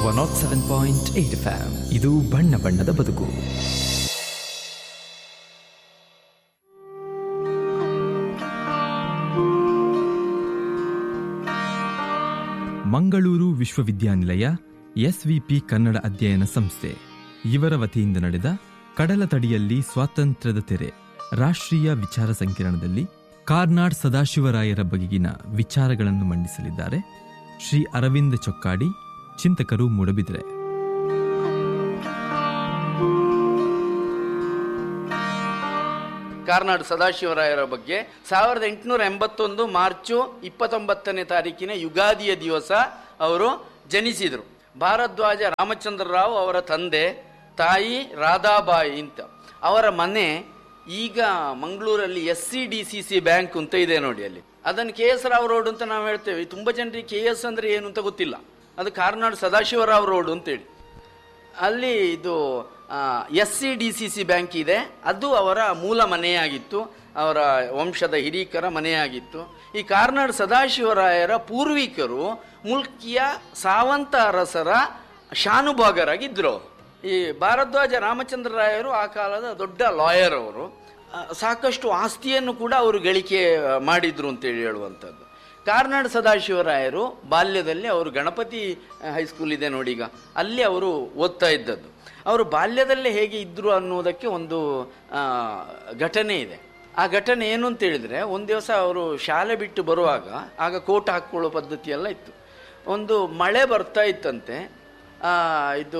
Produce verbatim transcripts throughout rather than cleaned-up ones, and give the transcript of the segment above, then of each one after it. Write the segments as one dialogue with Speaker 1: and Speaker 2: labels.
Speaker 1: One not seven point eight F M. ಇದು ಬಣ್ಣ ಬಣ್ಣದ ಬದುಕು. ಮಂಗಳೂರು ವಿಶ್ವವಿದ್ಯಾನಿಲಯ ಎಸ್ವಿಪಿ ಕನ್ನಡ ಅಧ್ಯಯನ ಸಂಸ್ಥೆ ಇವರ ವತಿಯಿಂದ ನಡೆದ ಕಡಲ ತಡಿಯಲ್ಲಿ ಸ್ವಾತಂತ್ರ್ಯದ ತೆರೆ ರಾಷ್ಟ್ರೀಯ ವಿಚಾರ ಸಂಕಿರಣದಲ್ಲಿ ಕಾರ್ನಾಡ್ ಸದಾಶಿವರಾಯರ ಬಗೆಗಿನ ವಿಚಾರಗಳನ್ನು ಮಂಡಿಸಲಿದ್ದಾರೆ ಶ್ರೀ ಅರವಿಂದ ಚೊಕ್ಕಾಡಿ, ಚಿಂತಕರು, ಮೂಡಬಿದ್ರೆ.
Speaker 2: ಕಾರ್ನಾಡ್ ಸದಾಶಿವರಾಯರ ಬಗ್ಗೆ ಸಾವಿರದ ಎಂಟುನೂರ ಎಂಬತ್ತೊಂದು ಮಾರ್ಚು ಇಪ್ಪತ್ತೊಂಬತ್ತನೇ ತಾರೀಕಿನ ಯುಗಾದಿಯ ದಿವಸ ಅವರು ಜನಿಸಿದರು. ಭಾರದ್ವಾಜ ರಾಮಚಂದ್ರ ರಾವ್ ಅವರ ತಂದೆ, ತಾಯಿ ರಾಧಾಬಾಯಿ ಅಂತ. ಅವರ ಮನೆ ಈಗ ಮಂಗಳೂರಲ್ಲಿ S C D C C bank ಅಂತ ಇದೆ ನೋಡಿ, ಅಲ್ಲಿ ಅದನ್ನು ಕೆ ಎಸ್ ರಾವ್ ರೋಡ್ ಅಂತ ನಾವು ಹೇಳ್ತೇವೆ. ತುಂಬ ಜನರಿಗೆ ಕೆ ಎಸ್ ಅಂದರೆ ಏನು ಅಂತ ಗೊತ್ತಿಲ್ಲ. ಅದು ಕಾರ್ನಾಡ್ ಸದಾಶಿವರಾವ್ ರೋಡ್ ಅಂತೇಳಿ. ಅಲ್ಲಿ ಇದು S C D C C bank ಇದೆ, ಅದು ಅವರ ಮೂಲ ಮನೆಯಾಗಿತ್ತು, ಅವರ ವಂಶದ ಹಿರೀಕರ ಮನೆಯಾಗಿತ್ತು. ಈ ಕಾರ್ನಾಡ್ ಸದಾಶಿವರಾಯರ ಪೂರ್ವಿಕರು ಮುಲ್ಕಿಯ ಸಾವಂತ ಅರಸರ ಶಾನುಭಾಗರಾಗಿದ್ದರು. ಈ ಭಾರದ್ವಾಜ ರಾಮಚಂದ್ರ ರಾಯರು ಆ ಕಾಲದ ದೊಡ್ಡ ಲಾಯರ್. ಅವರು ಸಾಕಷ್ಟು ಆಸ್ತಿಯನ್ನು ಕೂಡ ಅವರು ಗಳಿಕೆ ಮಾಡಿದ್ರು ಅಂತೇಳಿ ಹೇಳುವಂಥದ್ದು. ಕಾರ್ನಾಡ್ ಸದಾಶಿವರಾಯರು ಬಾಲ್ಯದಲ್ಲಿ ಅವರು ಗಣಪತಿ ಹೈಸ್ಕೂಲ್ ಇದೆ ನೋಡಿ, ಈಗ ಅಲ್ಲಿ ಅವರು ಓದ್ತಾ ಇದ್ದದ್ದು. ಅವರು ಬಾಲ್ಯದಲ್ಲೇ ಹೇಗೆ ಇದ್ದರು ಅನ್ನೋದಕ್ಕೆ ಒಂದು ಘಟನೆ ಇದೆ. ಆ ಘಟನೆ ಏನು ಅಂತ ಹೇಳಿದರೆ, ಒಂದು ದಿವಸ ಅವರು ಶಾಲೆ ಬಿಟ್ಟು ಬರುವಾಗ, ಆಗ ಕೋಟ್ ಹಾಕ್ಕೊಳ್ಳೋ ಪದ್ಧತಿ ಎಲ್ಲ ಇತ್ತು. ಒಂದು ಮಳೆ ಬರ್ತಾ ಇತ್ತಂತೆ. ಇದು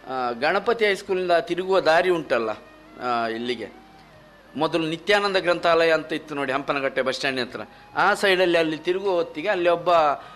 Speaker 2: ಗಣಪತಿ ಹೈಸ್ಕೂಲಿಂದ ತಿರುಗುವ ದಾರಿ ಉಂಟಲ್ಲ ಇಲ್ಲಿಗೆ, ಮೊದಲು ನಿತ್ಯಾನಂದ ಗ್ರಂಥಾಲಯ ಅಂತ ಇತ್ತು ನೋಡಿ ಹಂಪನಗಟ್ಟೆ ಬಸ್ ಸ್ಟ್ಯಾಂಡ್ ಹತ್ರ, ಆ ಸೈಡಲ್ಲಿ ಅಲ್ಲಿ ತಿರುಗುವ ಹೊತ್ತಿಗೆ ಅಲ್ಲಿ ಒಬ್ಬ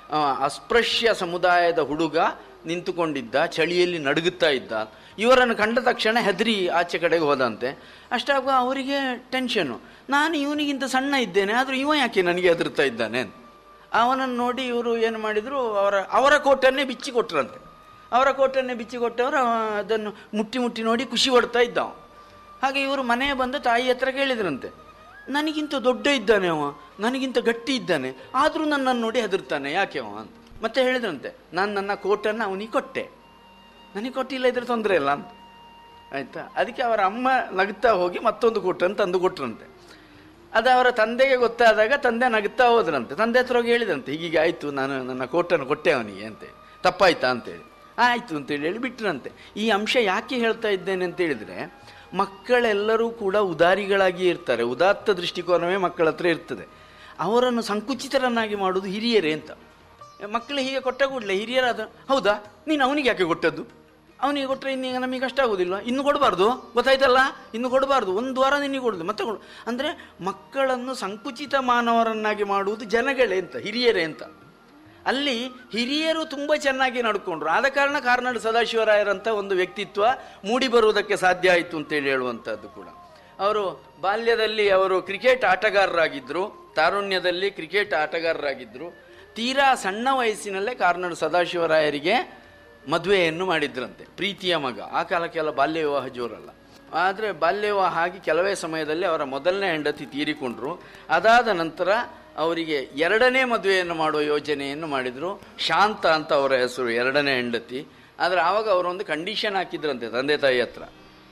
Speaker 2: ಅಸ್ಪೃಶ್ಯ ಸಮುದಾಯದ ಹುಡುಗ ನಿಂತುಕೊಂಡಿದ್ದ, ಚಳಿಯಲ್ಲಿ ನಡುಗುತ್ತಾ ಇದ್ದ. ಇವರನ್ನು ಕಂಡ ತಕ್ಷಣ ಹೆದರಿ ಆಚೆ ಕಡೆಗೆ ಹೋದಂತೆ. ಅಷ್ಟಾಗ ಅವರಿಗೆ ಟೆನ್ಷನ್ನು, ನಾನು ಇವನಿಗಿಂತ ಸಣ್ಣ ಇದ್ದೇನೆ, ಆದರೂ ಇವ ಯಾಕೆ ನನಗೆ ಹೆದರ್ತಾ ಇದ್ದಾನೆ. ಅವನನ್ನು ನೋಡಿ ಇವರು ಏನು ಮಾಡಿದರು, ಅವರ ಅವರ ಕೋಟನ್ನೇ ಬಿಚ್ಚಿ ಕೊಟ್ಟರಂತೆ. ಅವರ ಕೋಟನ್ನೇ ಬಿಚ್ಚಿ ಕೊಟ್ಟವರು ಅದನ್ನು ಮುಟ್ಟಿ ಮುಟ್ಟಿ ನೋಡಿ ಖುಷಿ ಪಡ್ತಾ ಇದ್ದ. ಹಾಗೆ ಇವರು ಮನೆಗೆ ಬಂದು ತಾಯಿ ಹತ್ರ ಕೇಳಿದ್ರಂತೆ, ನನಗಿಂತ ದೊಡ್ಡ ಇದ್ದಾನೆ ಅವ, ನನಗಿಂತ ಗಟ್ಟಿ ಇದ್ದಾನೆ, ಆದರೂ ನನ್ನನ್ನು ನೋಡಿ ಹೆದರ್ತಾನೆ ಯಾಕೆ ಅವ ಅಂತ. ಮತ್ತೆ ಹೇಳಿದ್ರಂತೆ, ನಾನು ನನ್ನ ಕೋಟನ್ನು ಅವನಿಗೆ ಕೊಟ್ಟೆ, ನನಗೆ ಕೊಟ್ಟಿಲ್ಲ ಇದ್ರೆ ತೊಂದರೆ ಇಲ್ಲ ಅಂತ. ಆಯಿತಾ. ಅದಕ್ಕೆ ಅವರ ಅಮ್ಮ ನಗುತ್ತಾ ಹೋಗಿ ಮತ್ತೊಂದು ಕೋಟನ್ನು ತಂದು ಕೊಟ್ರಂತೆ. ಅದು ಅವರ ತಂದೆಗೆ ಗೊತ್ತಾದಾಗ ತಂದೆ ನಗುತ್ತಾ ಹೋದ್ರಂತೆ. ತಂದೆ ಹತ್ರ ಹೋಗಿ ಹೇಳಿದಂತೆ, ಹೀಗೀಗೆ ಆಯಿತು, ನಾನು ನನ್ನ ಕೋಟನ್ನು ಕೊಟ್ಟೆ ಅವನಿಗೆ ಅಂತೇಳಿ, ತಪ್ಪಾಯ್ತಾ ಅಂತೇಳಿ. ಆಯಿತು ಅಂತೇಳಿ ಹೇಳಿ ಬಿಟ್ಟರಂತೆ. ಈ ಅಂಶ ಯಾಕೆ ಹೇಳ್ತಾ ಇದ್ದೇನೆ ಅಂತ ಹೇಳಿದರೆ, ಮಕ್ಕಳೆಲ್ಲರೂ ಕೂಡ ಉದಾರಿಗಳಾಗಿ ಇರ್ತಾರೆ, ಉದಾತ್ತ ದೃಷ್ಟಿಕೋನವೇ ಮಕ್ಕಳ ಹತ್ರ ಇರ್ತದೆ. ಅವರನ್ನು ಸಂಕುಚಿತರನ್ನಾಗಿ ಮಾಡೋದು ಹಿರಿಯರೇ ಅಂತ. ಮಕ್ಕಳು ಹೀಗೆ ಕೊಟ್ಟ ಕೂಡಲೇ ಹಿರಿಯರಾದ, ಹೌದಾ ನೀನು ಅವನಿಗೆ ಯಾಕೆ ಕೊಟ್ಟದ್ದು, ಅವನಿಗೆ ಕೊಟ್ಟರೆ ಇನ್ನೀಗ ನಮಗೆ ಕಷ್ಟ ಆಗೋದಿಲ್ಲ, ಇನ್ನು ಕೊಡಬಾರ್ದು, ಗೊತ್ತಾಯ್ತಲ್ಲ, ಇನ್ನು ಕೊಡಬಾರ್ದು, ಒಂದು ವಾರ ನಿನಗೆ ಕೊಡೋದು ಮತ್ತೆ ಕೊಡು. ಅಂದರೆ ಮಕ್ಕಳನ್ನು ಸಂಕುಚಿತ ಮಾನವರನ್ನಾಗಿ ಮಾಡುವುದು ಜನಗಳೇ ಅಂತ, ಹಿರಿಯರೇ ಅಂತ. ಅಲ್ಲಿ ಹಿರಿಯರು ತುಂಬ ಚೆನ್ನಾಗಿ ನಡ್ಕೊಂಡ್ರು. ಆದ ಕಾರಣ ಕಾರ್ನಾಡ್ ಸದಾಶಿವರಾಯರಂಥ ಒಂದು ವ್ಯಕ್ತಿತ್ವ ಮೂಡಿ ಬರುವುದಕ್ಕೆ ಸಾಧ್ಯ ಆಯಿತು ಅಂತೇಳಿ ಹೇಳುವಂಥದ್ದು ಕೂಡ. ಅವರು ಬಾಲ್ಯದಲ್ಲಿ ಅವರು ಕ್ರಿಕೆಟ್ ಆಟಗಾರರಾಗಿದ್ದರು, ತಾರುಣ್ಯದಲ್ಲಿ ಕ್ರಿಕೆಟ್ ಆಟಗಾರರಾಗಿದ್ದರು. ತೀರಾ ಸಣ್ಣ ವಯಸ್ಸಿನಲ್ಲೇ ಕಾರ್ನಾಡ್ ಸದಾಶಿವರಾಯರಿಗೆ ಮದುವೆಯನ್ನು ಮಾಡಿದ್ರಂತೆ, ಪ್ರೀತಿಯ ಮಗ. ಆ ಕಾಲಕ್ಕೆಲ್ಲ ಬಾಲ್ಯ ವಿವಾಹ ಜೋರಲ್ಲ. ಆದರೆ ಬಾಲ್ಯ ವಿವಾಹ ಆಗಿ ಕೆಲವೇ ಸಮಯದಲ್ಲಿ ಅವರ ಮೊದಲನೇ ಹೆಂಡತಿ ತೀರಿಕೊಂಡ್ರು. ಅದಾದ ನಂತರ ಅವರಿಗೆ ಎರಡನೇ ಮದುವೆಯನ್ನು ಮಾಡುವ ಯೋಜನೆಯನ್ನು ಮಾಡಿದರು. ಶಾಂತ ಅಂತ ಅವರ ಹೆಸರು, ಎರಡನೇ ಹೆಂಡತಿ. ಆದರೆ ಆವಾಗ ಅವರೊಂದು ಕಂಡೀಷನ್ ಹಾಕಿದ್ರಂತೆ ತಂದೆ ತಾಯಿ ಹತ್ರ,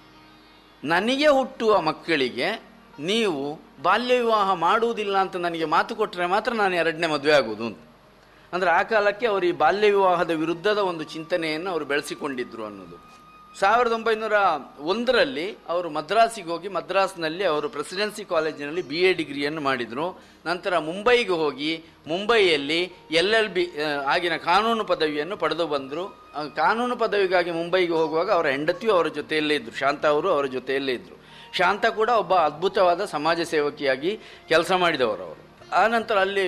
Speaker 2: ನನಗೆ ಹುಟ್ಟುವ ಮಕ್ಕಳಿಗೆ ನೀವು ಬಾಲ್ಯ ವಿವಾಹ ಮಾಡುವುದಿಲ್ಲ ಅಂತ ನನಗೆ ಮಾತು ಕೊಟ್ಟರೆ ಮಾತ್ರ ನಾನು ಎರಡನೇ ಮದುವೆ ಆಗೋದು ಅಂತ. ಅಂದರೆ ಆ ಕಾಲಕ್ಕೆ ಅವರು ಈ ಬಾಲ್ಯ ವಿವಾಹದ ವಿರುದ್ಧದ ಒಂದು ಚಿಂತನೆಯನ್ನು ಅವರು ಬೆಳೆಸಿಕೊಂಡಿದ್ರು ಅನ್ನೋದು. ಸಾವಿರದ ಒಂಬೈನೂರ ಒಂದರಲ್ಲಿ ಅವರು ಮದ್ರಾಸಿಗೆ ಹೋಗಿ ಮದ್ರಾಸ್ನಲ್ಲಿ ಅವರು ಪ್ರೆಸಿಡೆನ್ಸಿ ಕಾಲೇಜಿನಲ್ಲಿ ಬಿ ಎ ಡಿಗ್ರಿಯನ್ನು ಮಾಡಿದರು. ನಂತರ ಮುಂಬೈಗೆ ಹೋಗಿ ಮುಂಬೈಯಲ್ಲಿ ಎಲ್ ಎಲ್ ಬಿ ಆಗಿನ ಕಾನೂನು ಪದವಿಯನ್ನು ಪಡೆದು ಬಂದರು. ಕಾನೂನು ಪದವಿಗಾಗಿ ಮುಂಬೈಗೆ ಹೋಗುವಾಗ ಅವರ ಹೆಂಡತಿಯು ಅವರ ಜೊತೆಯಲ್ಲೇ ಇದ್ದರು, ಶಾಂತ ಅವರು ಅವರ ಜೊತೆಯಲ್ಲೇ ಇದ್ದರು. ಶಾಂತ ಕೂಡ ಒಬ್ಬ ಅದ್ಭುತವಾದ ಸಮಾಜ ಸೇವಕಿಯಾಗಿ ಕೆಲಸ ಮಾಡಿದವರು ಅವರು. ಆ ನಂತರ ಅಲ್ಲಿ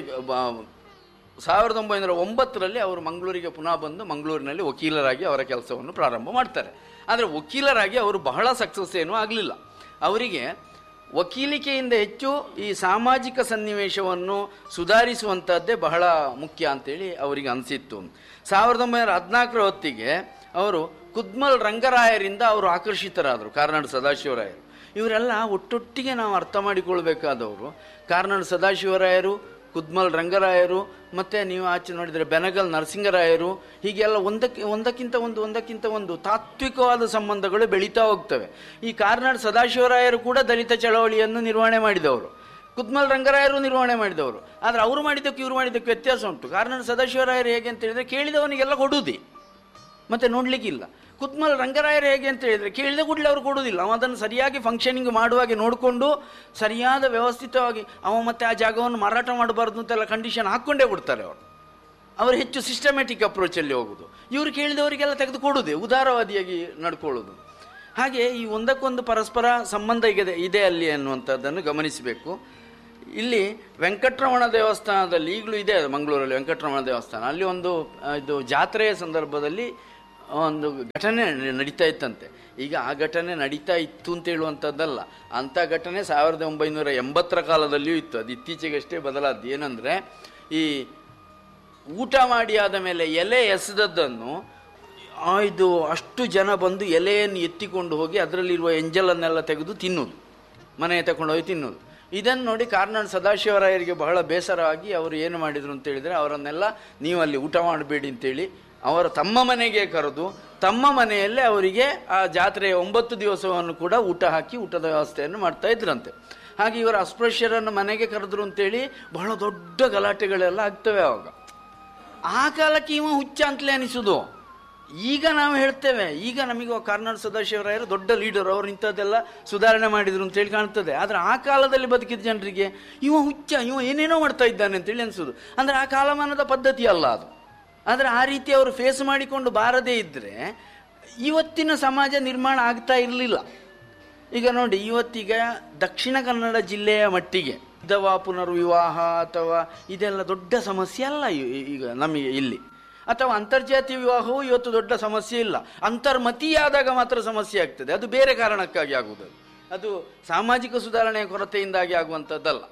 Speaker 2: ಸಾವಿರದ ಒಂಬೈನೂರ ಒಂಬತ್ತರಲ್ಲಿ ಅವರು ಮಂಗಳೂರಿಗೆ ಪುನಃ ಬಂದು ಮಂಗಳೂರಿನಲ್ಲಿ ವಕೀಲರಾಗಿ ಅವರ ಕೆಲಸವನ್ನು ಪ್ರಾರಂಭ ಮಾಡ್ತಾರೆ. ಆದರೆ ವಕೀಲರಾಗಿ ಅವರು ಬಹಳ ಸಕ್ಸಸ್ ಏನೂ ಆಗಲಿಲ್ಲ. ಅವರಿಗೆ ವಕೀಲಿಕೆಯಿಂದ ಹೆಚ್ಚು ಈ ಸಾಮಾಜಿಕ ಸನ್ನಿವೇಶವನ್ನು ಸುಧಾರಿಸುವಂಥದ್ದೇ ಬಹಳ ಮುಖ್ಯ ಅಂತೇಳಿ ಅವರಿಗೆ ಅನಿಸಿತ್ತು. ಸಾವಿರದ ಒಂಬೈನೂರ ಹದಿನಾಲ್ಕರ ಹೊತ್ತಿಗೆ ಅವರು ಕುದ್ಮಲ್ ರಂಗರಾಯರಿಂದ ಅವರು ಆಕರ್ಷಿತರಾದರು, ಕಾರ್ನಾಡ್ ಸದಾಶಿವರಾಯರು. ಇವರೆಲ್ಲ ಒಟ್ಟೊಟ್ಟಿಗೆ ನಾವು ಅರ್ಥ ಮಾಡಿಕೊಳ್ಬೇಕಾದವರು. ಕಾರ್ನಾಡ್ ಸದಾಶಿವರಾಯರು ಕುದ್ಮಲ್ ರಂಗರಾಯರು, ಮತ್ತು ನೀವು ಆಚೆ ನೋಡಿದರೆ ಬೆನಗಲ್ ನರಸಿಂಗರಾಯರು, ಹೀಗೆಲ್ಲ ಒಂದಕ್ಕೆ ಒಂದಕ್ಕಿಂತ ಒಂದು ಒಂದಕ್ಕಿಂತ ಒಂದು ತಾತ್ವಿಕವಾದ ಸಂಬಂಧಗಳು ಬೆಳೀತಾ ಹೋಗ್ತವೆ. ಈ ಕಾರ್ನಾಡ್ ಸದಾಶಿವರಾಯರು ಕೂಡ ದಲಿತ ಚಳವಳಿಯನ್ನು ನಿರ್ವಹಣೆ ಮಾಡಿದವರು, ಕುದ್ಮಲ್ ರಂಗರಾಯರು ನಿರ್ವಹಣೆ ಮಾಡಿದವರು. ಆದರೆ ಅವರು ಮಾಡಿದ್ದಕ್ಕೆ ಇವರು ಮಾಡಿದ್ದಕ್ಕೆ ವ್ಯತ್ಯಾಸ ಉಂಟು. ಕಾರ್ನಾಡ್ ಸದಾಶಿವರಾಯರು ಹೇಗೆ ಅಂತ ಹೇಳಿದರೆ ಕೇಳಿದವನಿಗೆಲ್ಲ ಕೊಡುವುದೇ, ಮತ್ತೆ ನೋಡಲಿಕ್ಕಿಲ್ಲ. ಕುದ್ಮಲ್ ರಂಗರಾಯರು ಹೇಗೆ ಅಂತ ಹೇಳಿದರೆ ಕೇಳಿದ ಕೂಡಲೇ ಅವರು ಕೊಡುವುದಿಲ್ಲ. ಅವ ಅದನ್ನು ಸರಿಯಾಗಿ ಫಂಕ್ಷನಿಂಗ್ ಮಾಡುವಾಗೆ ನೋಡಿಕೊಂಡು ಸರಿಯಾದ ವ್ಯವಸ್ಥಿತವಾಗಿ ಅವ ಮತ್ತೆ ಆ ಜಾಗವನ್ನು ಮಾರಾಟ ಮಾಡಬಾರ್ದು ಅಂತೆಲ್ಲ ಕಂಡೀಷನ್ ಹಾಕ್ಕೊಂಡೇ ಕೊಡ್ತಾರೆ ಅವರು. ಅವರು ಹೆಚ್ಚು ಸಿಸ್ಟಮ್ಯಾಟಿಕ್ ಅಪ್ರೋಚಲ್ಲಿ ಹೋಗುದು. ಇವರು ಕೇಳಿದವರಿಗೆಲ್ಲ ತೆಗೆದು ಕೊಡುವುದೇ, ಉದಾರವಾದಿಯಾಗಿ ನಡ್ಕೊಳ್ಳೋದು. ಹಾಗೆ ಈ ಒಂದಕ್ಕೊಂದು ಪರಸ್ಪರ ಸಂಬಂಧ ಇದೆ ಇದೆ ಅಲ್ಲಿ ಅನ್ನುವಂಥದ್ದನ್ನು ಗಮನಿಸಬೇಕು. ಇಲ್ಲಿ ವೆಂಕಟರಮಣ ದೇವಸ್ಥಾನದಲ್ಲಿ ಈಗಲೂ ಇದೆ, ಮಂಗಳೂರಲ್ಲಿ ವೆಂಕಟರಮಣ ದೇವಸ್ಥಾನ, ಅಲ್ಲಿ ಒಂದು ಇದು ಜಾತ್ರೆಯ ಸಂದರ್ಭದಲ್ಲಿ ಒಂದು ಘಟನೆ ನಡೀತಾ ಇತ್ತಂತೆ. ಈಗ ಆ ಘಟನೆ ನಡೀತಾ ಇತ್ತು ಅಂತ ಹೇಳುವಂಥದ್ದಲ್ಲ, ಅಂಥ ಘಟನೆ ಸಾವಿರದ ಒಂಬೈನೂರ ಎಂಬತ್ತರ ಕಾಲದಲ್ಲಿಯೂ ಇತ್ತು. ಅದು ಇತ್ತೀಚೆಗಷ್ಟೇ ಬದಲಾದ್ದು. ಏನಂದರೆ, ಈ ಊಟ ಮಾಡಿ ಆದ ಮೇಲೆ ಎಲೆ ಎಸೆದದ್ದನ್ನು ಇದು ಅಷ್ಟು ಜನ ಬಂದು ಎಲೆಯನ್ನು ಎತ್ತಿಕೊಂಡು ಹೋಗಿ ಅದರಲ್ಲಿರುವ ಎಂಜಲನ್ನೆಲ್ಲ ತೆಗೆದು ತಿನ್ನೋದು, ಮನೆಗೆ ತಗೊಂಡು ಹೋಗಿ ತಿನ್ನೋದು. ಇದನ್ನು ನೋಡಿ ಕಾರ್ನಾಡ್ ಸದಾಶಿವರಾಯರಿಗೆ ಬಹಳ ಬೇಸರವಾಗಿ ಅವರು ಏನು ಮಾಡಿದರು ಅಂತೇಳಿದರೆ, ಅವರನ್ನೆಲ್ಲ ನೀವು ಅಲ್ಲಿ ಊಟ ಮಾಡಬೇಡಿ ಅಂತೇಳಿ ಅವರ ತಮ್ಮ ಮನೆಗೆ ಕರೆದು ತಮ್ಮ ಮನೆಯಲ್ಲೇ ಅವರಿಗೆ ಆ ಜಾತ್ರೆಯ ಒಂಬತ್ತು ದಿವಸವನ್ನು ಕೂಡ ಊಟ ಹಾಕಿ ಊಟದ ವ್ಯವಸ್ಥೆಯನ್ನು ಮಾಡ್ತಾ ಇದ್ರಂತೆ. ಹಾಗೆ ಇವರ ಅಸ್ಪೃಶ್ಯರನ್ನು ಮನೆಗೆ ಕರೆದ್ರು ಅಂತೇಳಿ ಬಹಳ ದೊಡ್ಡ ಗಲಾಟೆಗಳೆಲ್ಲ ಆಗ್ತವೆ ಆವಾಗ. ಆ ಕಾಲಕ್ಕೆ ಇವ ಹುಚ್ಚ ಅಂತಲೇ ಅನಿಸುದು. ಈಗ ನಾವು ಹೇಳ್ತೇವೆ, ಈಗ ನಮಗೆ ಕಾರ್ನಾಡ್ ಸದಾಶಿವರಾಯರು ದೊಡ್ಡ ಲೀಡರ್, ಅವರು ಇಂಥದ್ದೆಲ್ಲ ಸುಧಾರಣೆ ಮಾಡಿದ್ರು ಅಂತೇಳಿ ಕಾಣ್ತದೆ. ಆದರೆ ಆ ಕಾಲದಲ್ಲಿ ಬದುಕಿದ ಜನರಿಗೆ ಇವ ಹುಚ್ಚ, ಇವ ಏನೇನೋ ಮಾಡ್ತಾ ಇದ್ದಾನೆ ಅಂತೇಳಿ ಅನಿಸೋದು. ಅಂದರೆ ಆ ಕಾಲಮಾನದ ಪದ್ಧತಿ ಅಲ್ಲ ಅದು. ಆದರೆ ಆ ರೀತಿ ಅವರು ಫೇಸ್ ಮಾಡಿಕೊಂಡು ಬಾರದೇ ಇದ್ದರೆ ಇವತ್ತಿನ ಸಮಾಜ ನಿರ್ಮಾಣ ಆಗ್ತಾ ಇರಲಿಲ್ಲ. ಈಗ ನೋಡಿ, ಇವತ್ತೀಗ ದಕ್ಷಿಣ ಕನ್ನಡ ಜಿಲ್ಲೆಯ ಮಟ್ಟಿಗೆ ವಿಧವಾ ಪುನರ್ವಿವಾಹ ಅಥವಾ ಇದೆಲ್ಲ ದೊಡ್ಡ ಸಮಸ್ಯೆ ಅಲ್ಲ ಈಗ ನಮಗೆ ಇಲ್ಲಿ. ಅಥವಾ ಅಂತರ್ಜಾತೀಯ ವಿವಾಹವು ಇವತ್ತು ದೊಡ್ಡ ಸಮಸ್ಯೆ ಇಲ್ಲ. ಅಂತರ್ಮತೀಯಾದಾಗ ಮಾತ್ರ ಸಮಸ್ಯೆ ಆಗ್ತದೆ. ಅದು ಬೇರೆ ಕಾರಣಕ್ಕಾಗಿ ಆಗುವುದು, ಅದು ಸಾಮಾಜಿಕ ಸುಧಾರಣೆಯ ಕೊರತೆಯಿಂದಾಗಿ ಆಗುವಂಥದ್ದಲ್ಲ.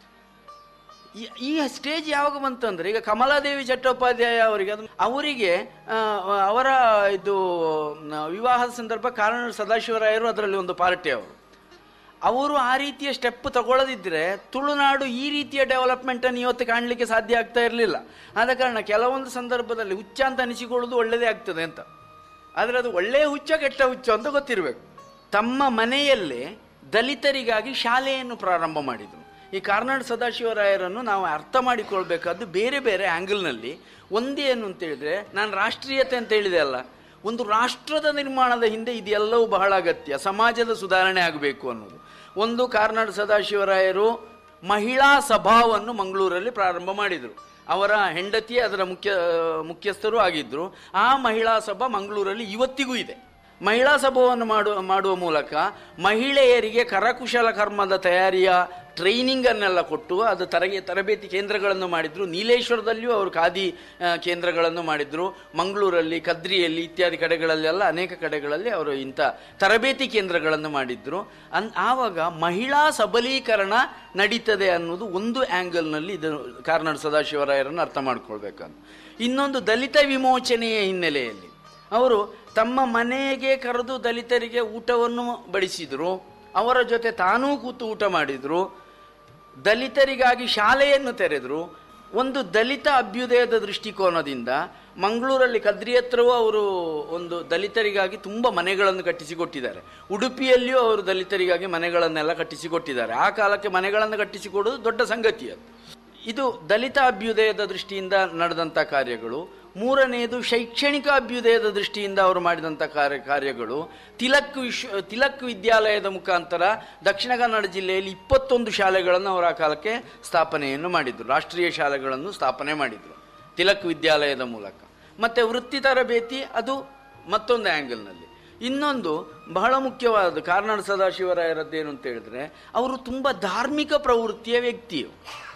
Speaker 2: ಈ ಸ್ಟೇಜ್ ಯಾವಾಗ ಬಂತಂದ್ರೆ, ಈಗ ಕಮಲಾದೇವಿ ಚಟ್ಟೋಪಾಧ್ಯಾಯ ಅವರಿಗೆ ಅದು ಅವರಿಗೆ ಅವರ ಇದು ವಿವಾಹದ ಸಂದರ್ಭ ಕಾರ್ನಾಡ್ ಸದಾಶಿವರಾಯರು ಅದರಲ್ಲಿ ಒಂದು ಪಾರ್ಟಿ. ಅವರು ಅವರು ಆ ರೀತಿಯ ಸ್ಟೆಪ್ ತಗೊಳ್ಳದಿದ್ದರೆ ತುಳುನಾಡು ಈ ರೀತಿಯ ಡೆವಲಪ್ಮೆಂಟನ್ನು ಇವತ್ತು ಕಾಣಲಿಕ್ಕೆ ಸಾಧ್ಯ ಆಗ್ತಾ ಇರಲಿಲ್ಲ. ಆದ ಕಾರಣ ಕೆಲವೊಂದು ಸಂದರ್ಭದಲ್ಲಿ ಹುಚ್ಚ ಅಂತ ಅನಿಸಿಕೊಳ್ಳೋದು ಒಳ್ಳೆಯದೇ ಆಗ್ತದೆ ಅಂತ. ಆದರೆ ಅದು ಒಳ್ಳೆಯ ಹುಚ್ಚ ಕೆಟ್ಟ ಹುಚ್ಚ ಅಂತ ಗೊತ್ತಿರಬೇಕು. ತಮ್ಮ ಮನೆಯಲ್ಲೇ ದಲಿತರಿಗಾಗಿ ಶಾಲೆಯನ್ನು ಪ್ರಾರಂಭ ಮಾಡಿದರು. ಈ ಕಾರ್ನಾಡ್ ಸದಾಶಿವರಾಯರನ್ನು ನಾವು ಅರ್ಥ ಮಾಡಿಕೊಳ್ಬೇಕಾದ್ದು ಬೇರೆ ಬೇರೆ ಆ್ಯಂಗಲ್ನಲ್ಲಿ. ಒಂದೇನು ಅಂತೇಳಿದರೆ, ನಾನು ರಾಷ್ಟ್ರೀಯತೆ ಅಂತ ಹೇಳಿದೆ ಅಲ್ಲ, ಒಂದು ರಾಷ್ಟ್ರದ ನಿರ್ಮಾಣದ ಹಿಂದೆ ಇದೆಲ್ಲವೂ ಬಹಳ ಅಗತ್ಯ. ಸಮಾಜದ ಸುಧಾರಣೆ ಆಗಬೇಕು ಅನ್ನೋದು ಒಂದು. ಕಾರ್ನಾಡ್ ಸದಾಶಿವರಾಯರು ಮಹಿಳಾ ಸಭಾವನ್ನು ಮಂಗಳೂರಲ್ಲಿ ಪ್ರಾರಂಭ ಮಾಡಿದರು. ಅವರ ಹೆಂಡತಿ ಅದರ ಮುಖ್ಯ ಮುಖ್ಯಸ್ಥರು ಆಗಿದ್ದರು. ಆ ಮಹಿಳಾ ಸಭಾ ಮಂಗಳೂರಲ್ಲಿ ಇವತ್ತಿಗೂ ಇದೆ. ಮಹಿಳಾ ಸಭಾವನ್ನು ಮಾಡುವ ಮಾಡುವ ಮೂಲಕ ಮಹಿಳೆಯರಿಗೆ ಕರಕುಶಲ ಕರ್ಮದ ತಯಾರಿಯ ಟ್ರೈನಿಂಗ್ ಅನ್ನೆಲ್ಲ ಕೊಟ್ಟು ಅದು ತರಗೆ ತರಬೇತಿ ಕೇಂದ್ರಗಳನ್ನು ಮಾಡಿದ್ರು. ನೀಲೇಶ್ವರದಲ್ಲಿಯೂ ಅವರು ಖಾದಿ ಕೇಂದ್ರಗಳನ್ನು ಮಾಡಿದ್ರು. ಮಂಗಳೂರಲ್ಲಿ, ಕದ್ರಿಯಲ್ಲಿ ಇತ್ಯಾದಿ ಕಡೆಗಳಲ್ಲೆಲ್ಲ ಅನೇಕ ಕಡೆಗಳಲ್ಲಿ ಅವರು ಇಂಥ ತರಬೇತಿ ಕೇಂದ್ರಗಳನ್ನು ಮಾಡಿದ್ರು. ಅನ್ ಆವಾಗ ಮಹಿಳಾ ಸಬಲೀಕರಣ ನಡೀತದೆ ಅನ್ನೋದು ಒಂದು ಆ್ಯಂಗಲ್ನಲ್ಲಿ ಇದು ಕಾರ್ನಾಡ್ ಸದಾಶಿವರಾಯರನ್ನು ಅರ್ಥ ಮಾಡ್ಕೊಳ್ಬೇಕಂತ. ಇನ್ನೊಂದು, ದಲಿತ ವಿಮೋಚನೆಯ ಹಿನ್ನೆಲೆಯಲ್ಲಿ ಅವರು ತಮ್ಮ ಮನೆಗೆ ಕರೆದು ದಲಿತರಿಗೆ ಊಟವನ್ನು ಬಡಿಸಿದರು. ಅವರ ಜೊತೆ ತಾನೂ ಕೂತು ಊಟ ಮಾಡಿದರು. ದಲಿತರಿಗಾಗಿ ಶಾಲೆಯನ್ನು ತೆರೆದರು. ಒಂದು ದಲಿತ ಅಭ್ಯುದಯದ ದೃಷ್ಟಿಕೋನದಿಂದ ಮಂಗಳೂರಲ್ಲಿ ಕದ್ರಿ ಹತ್ರವೂ ಅವರು ಒಂದು ದಲಿತರಿಗಾಗಿ ತುಂಬ ಮನೆಗಳನ್ನು ಕಟ್ಟಿಸಿಕೊಟ್ಟಿದ್ದಾರೆ. ಉಡುಪಿಯಲ್ಲಿಯೂ ಅವರು ದಲಿತರಿಗಾಗಿ ಮನೆಗಳನ್ನೆಲ್ಲ ಕಟ್ಟಿಸಿಕೊಟ್ಟಿದ್ದಾರೆ. ಆ ಕಾಲಕ್ಕೆ ಮನೆಗಳನ್ನು ಕಟ್ಟಿಸಿಕೊಡೋದು ದೊಡ್ಡ ಸಂಗತಿ. ಅದು ಇದು ದಲಿತ ಅಭ್ಯುದಯದ ದೃಷ್ಟಿಯಿಂದ ನಡೆದಂಥ ಕಾರ್ಯಗಳು. ಮೂರನೆಯದು, ಶೈಕ್ಷಣಿಕ ಅಭ್ಯುದಯದ ದೃಷ್ಟಿಯಿಂದ ಅವರು ಮಾಡಿದಂಥ ಕಾರ್ಯ ಕಾರ್ಯಗಳು ತಿಲಕ್ ವಿಶ್ವ ತಿಲಕ್ ವಿದ್ಯಾಲಯದ ಮುಖಾಂತರ ದಕ್ಷಿಣ ಕನ್ನಡ ಜಿಲ್ಲೆಯಲ್ಲಿ ಇಪ್ಪತ್ತೊಂದು ಶಾಲೆಗಳನ್ನು ಅವರು ಆ ಕಾಲಕ್ಕೆ ಸ್ಥಾಪನೆಯನ್ನು ಮಾಡಿದರು. ರಾಷ್ಟ್ರೀಯ ಶಾಲೆಗಳನ್ನು ಸ್ಥಾಪನೆ ಮಾಡಿದರು ತಿಲಕ್ ವಿದ್ಯಾಲಯದ ಮೂಲಕ. ಮತ್ತು ವೃತ್ತಿ ತರಬೇತಿ, ಅದು ಮತ್ತೊಂದು ಆ್ಯಂಗಲ್ನಲ್ಲಿ. ಇನ್ನೊಂದು ಬಹಳ ಮುಖ್ಯವಾದದ್ದು ಕಾರ್ನಾಡ್ ಸದಾಶಿವರಾಯರದ್ದೇನು ಅಂತ ಹೇಳಿದ್ರೆ, ಅವರು ತುಂಬ ಧಾರ್ಮಿಕ ಪ್ರವೃತ್ತಿಯ ವ್ಯಕ್ತಿಯು.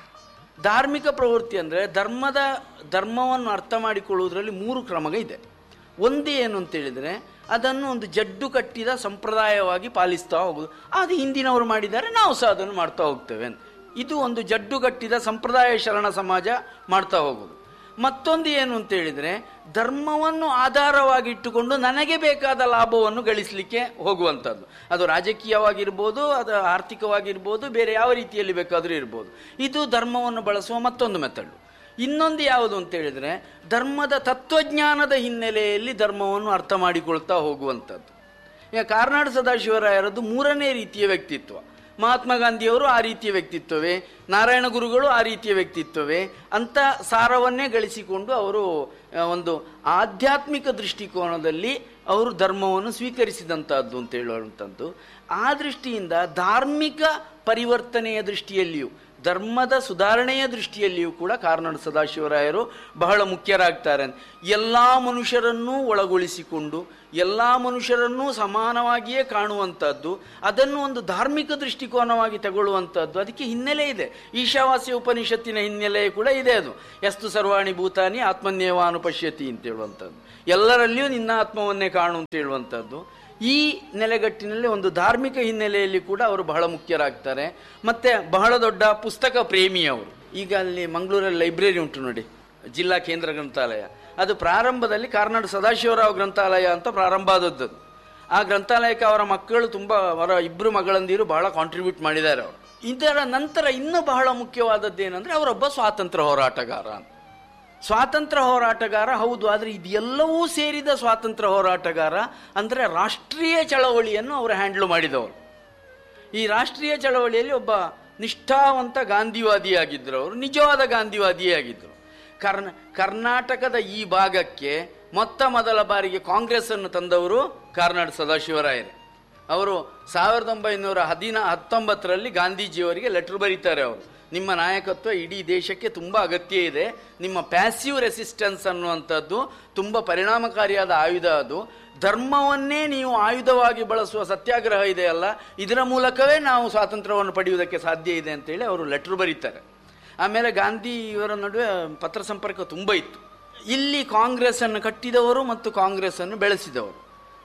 Speaker 2: ಧಾರ್ಮಿಕ ಪ್ರವೃತ್ತಿ ಅಂದರೆ ಧರ್ಮದ ಧರ್ಮವನ್ನು ಅರ್ಥ ಮಾಡಿಕೊಳ್ಳುವುದರಲ್ಲಿ ಮೂರು ಕ್ರಮ ಇದೆ. ಒಂದು ಏನು ಅಂತೇಳಿದರೆ, ಅದನ್ನು ಒಂದು ಜಡ್ಡು ಕಟ್ಟಿದ ಸಂಪ್ರದಾಯವಾಗಿ ಪಾಲಿಸ್ತಾ ಹೋಗುದು. ಅದು ಹಿಂದಿನವರು ಮಾಡಿದ್ದಾರೆ, ನಾವು ಸಹ ಅದನ್ನು ಮಾಡ್ತಾ ಹೋಗ್ತೇವೆ. ಇದು ಒಂದು ಜಡ್ಡು ಕಟ್ಟಿದ ಸಂಪ್ರದಾಯ ಶರಣ ಸಮಾಜ ಮಾಡ್ತಾ ಹೋಗುದು. ಮತ್ತೊಂದು ಏನು ಅಂತ ಹೇಳಿದ್ರೆ, ಧರ್ಮವನ್ನು ಆಧಾರವಾಗಿಟ್ಟುಕೊಂಡು ನನಗೆ ಬೇಕಾದ ಲಾಭವನ್ನು ಗಳಿಸಲಿಕ್ಕೆ ಹೋಗುವಂಥದ್ದು. ಅದು ರಾಜಕೀಯವಾಗಿರ್ಬೋದು, ಅದು ಆರ್ಥಿಕವಾಗಿರ್ಬೋದು, ಬೇರೆ ಯಾವ ರೀತಿಯಲ್ಲಿ ಬೇಕಾದರೂ ಇರ್ಬೋದು. ಇದು ಧರ್ಮವನ್ನು ಬಳಸುವ ಮತ್ತೊಂದು ಮೆಥಡ್. ಇನ್ನೊಂದು ಯಾವುದು ಅಂತ ಹೇಳಿದ್ರೆ, ಧರ್ಮದ ತತ್ವಜ್ಞಾನದ ಹಿನ್ನೆಲೆಯಲ್ಲಿ ಧರ್ಮವನ್ನು ಅರ್ಥ ಮಾಡಿಕೊಳ್ತಾ ಹೋಗುವಂಥದ್ದು. ಈಗ ಕಾರ್ನಾಡ್ ಸದಾಶಿವರಾಯರದ್ದು ಮೂರನೇ ರೀತಿಯ ವ್ಯಕ್ತಿತ್ವ. ಮಹಾತ್ಮ ಗಾಂಧಿಯವರು ಆ ರೀತಿಯ ವ್ಯಕ್ತಿತ್ವವೇ, ನಾರಾಯಣ ಗುರುಗಳು ಆ ರೀತಿಯ ವ್ಯಕ್ತಿತ್ವವೇ ಅಂತ ಸಾರವನ್ನೇ ಗಳಿಸಿಕೊಂಡು ಅವರು ಒಂದು ಆಧ್ಯಾತ್ಮಿಕ ದೃಷ್ಟಿಕೋನದಲ್ಲಿ ಅವರು ಧರ್ಮವನ್ನು ಸ್ವೀಕರಿಸಿದಂಥದ್ದು ಅಂತ ಹೇಳುವಂಥದ್ದು. ಆ ದೃಷ್ಟಿಯಿಂದ ಧಾರ್ಮಿಕ ಪರಿವರ್ತನೆಯ ದೃಷ್ಟಿಯಲ್ಲಿಯೂ, ಧರ್ಮದ ಸುಧಾರಣೆಯ ದೃಷ್ಟಿಯಲ್ಲಿಯೂ ಕೂಡ ಕಾರ್ನಾಡ್ ಸದಾಶಿವರಾಯರು ಬಹಳ ಮುಖ್ಯರಾಗ್ತಾರೆ. ಎಲ್ಲ ಮನುಷ್ಯರನ್ನೂ ಒಳಗೊಳಿಸಿಕೊಂಡು ಎಲ್ಲ ಮನುಷ್ಯರನ್ನೂ ಸಮಾನವಾಗಿಯೇ ಕಾಣುವಂಥದ್ದು, ಅದನ್ನು ಒಂದು ಧಾರ್ಮಿಕ ದೃಷ್ಟಿಕೋನವಾಗಿ ತಗೊಳ್ಳುವಂಥದ್ದು. ಅದಕ್ಕೆ ಹಿನ್ನೆಲೆ ಇದೆ. ಈಶಾವಾಸ್ಯ ಉಪನಿಷತ್ತಿನ ಹಿನ್ನೆಲೆ ಕೂಡ ಇದೆ. ಅದು ಯಸ್ತು ಸರ್ವಾಣಿ ಭೂತಾನಿ ಆತ್ಮನ್ಯೇವಾನುಪಶ್ಯತಿ ಅಂತ ಹೇಳುವಂಥದ್ದು, ಎಲ್ಲರಲ್ಲಿಯೂ ನಿನ್ನ ಆತ್ಮವನ್ನೇ ಕಾಣು ಅಂತ ಹೇಳುವಂಥದ್ದು. ಈ ನೆಲೆಗಟ್ಟಿನಲ್ಲಿ ಒಂದು ಧಾರ್ಮಿಕ ಹಿನ್ನೆಲೆಯಲ್ಲಿ ಕೂಡ ಅವರು ಬಹಳ ಮುಖ್ಯರಾಗ್ತಾರೆ. ಮತ್ತೆ ಬಹಳ ದೊಡ್ಡ ಪುಸ್ತಕ ಪ್ರೇಮಿಯವರು. ಈಗ ಅಲ್ಲಿ ಮಂಗಳೂರಲ್ಲಿ ಲೈಬ್ರರಿ ಉಂಟು ನೋಡಿ, ಜಿಲ್ಲಾ ಕೇಂದ್ರ ಗ್ರಂಥಾಲಯ. ಅದು ಪ್ರಾರಂಭದಲ್ಲಿ ಕಾರ್ನಾಡ್ ಸದಾಶಿವರಾವ್ ಗ್ರಂಥಾಲಯ ಅಂತ ಪ್ರಾರಂಭ ಆದದ್ದು. ಆ ಗ್ರಂಥಾಲಯಕ್ಕೆ ಅವರ ಮಕ್ಕಳು ತುಂಬ, ಅವರ ಇಬ್ಬರು ಮಗಳಂದಿರು ಬಹಳ ಕಾಂಟ್ರಿಬ್ಯೂಟ್ ಮಾಡಿದ್ದಾರೆ ಅವರು. ಇದರ ನಂತರ ಇನ್ನೂ ಬಹಳ ಮುಖ್ಯವಾದದ್ದೇನೆಂದರೆ, ಅವರೊಬ್ಬ ಸ್ವಾತಂತ್ರ್ಯ ಹೋರಾಟಗಾರ. ಸ್ವಾತಂತ್ರ್ಯ ಹೋರಾಟಗಾರ ಹೌದು, ಆದರೆ ಇದೆಲ್ಲವೂ ಸೇರಿದ ಸ್ವಾತಂತ್ರ್ಯ ಹೋರಾಟಗಾರ. ಅಂದರೆ ರಾಷ್ಟ್ರೀಯ ಚಳವಳಿಯನ್ನು ಅವರು ಹ್ಯಾಂಡ್ಲ್ ಮಾಡಿದವರು. ಈ ರಾಷ್ಟ್ರೀಯ ಚಳವಳಿಯಲ್ಲಿ ಒಬ್ಬ ನಿಷ್ಠಾವಂತ ಗಾಂಧಿವಾದಿಯಾಗಿದ್ದರು. ಅವರು ನಿಜವಾದ ಗಾಂಧಿವಾದಿಯೇ ಆಗಿದ್ದರು. ಕರ್ನ ಕರ್ನಾಟಕದ ಈ ಭಾಗಕ್ಕೆ ಮೊತ್ತ ಮೊದಲ ಬಾರಿಗೆ ಕಾಂಗ್ರೆಸ್ ಅನ್ನು ತಂದವರು ಕಾರ್ನಾಡ್ ಸದಾಶಿವರಾಯರೇ. ಅವರು ಸಾವಿರದ ಒಂಬೈನೂರ ಹದಿನ ಹತ್ತೊಂಬತ್ತರಲ್ಲಿ ಗಾಂಧೀಜಿಯವರಿಗೆ ಲೆಟರ್ ಬರೀತಾರೆ. ಅವರು, ನಿಮ್ಮ ನಾಯಕತ್ವ ಇಡೀ ದೇಶಕ್ಕೆ ತುಂಬ ಅಗತ್ಯ ಇದೆ. ನಿಮ್ಮ ಪ್ಯಾಸಿವ್ ರೆಸಿಸ್ಟೆನ್ಸ್ ಅನ್ನುವಂಥದ್ದು ತುಂಬ ಪರಿಣಾಮಕಾರಿಯಾದ ಆಯುಧ. ಅದು ಧರ್ಮವನ್ನೇ ನೀವು ಆಯುಧವಾಗಿ ಬಳಸುವ ಸತ್ಯಾಗ್ರಹ ಇದೆಯಲ್ಲ, ಇದರ ಮೂಲಕವೇ ನಾವು ಸ್ವಾತಂತ್ರ್ಯವನ್ನು ಪಡೆಯುವುದಕ್ಕೆ ಸಾಧ್ಯ ಇದೆ ಅಂತೇಳಿ ಅವರು ಲೆಟರ್ ಬರೀತಾರೆ. ಆಮೇಲೆ ಗಾಂಧಿ ಇವರ ನಡುವೆ ಪತ್ರ ಸಂಪರ್ಕ ತುಂಬ ಇತ್ತು. ಇಲ್ಲಿ ಕಾಂಗ್ರೆಸ್ ಅನ್ನು ಕಟ್ಟಿದವರು ಮತ್ತು ಕಾಂಗ್ರೆಸ್ ಅನ್ನು ಬೆಳೆಸಿದವರು.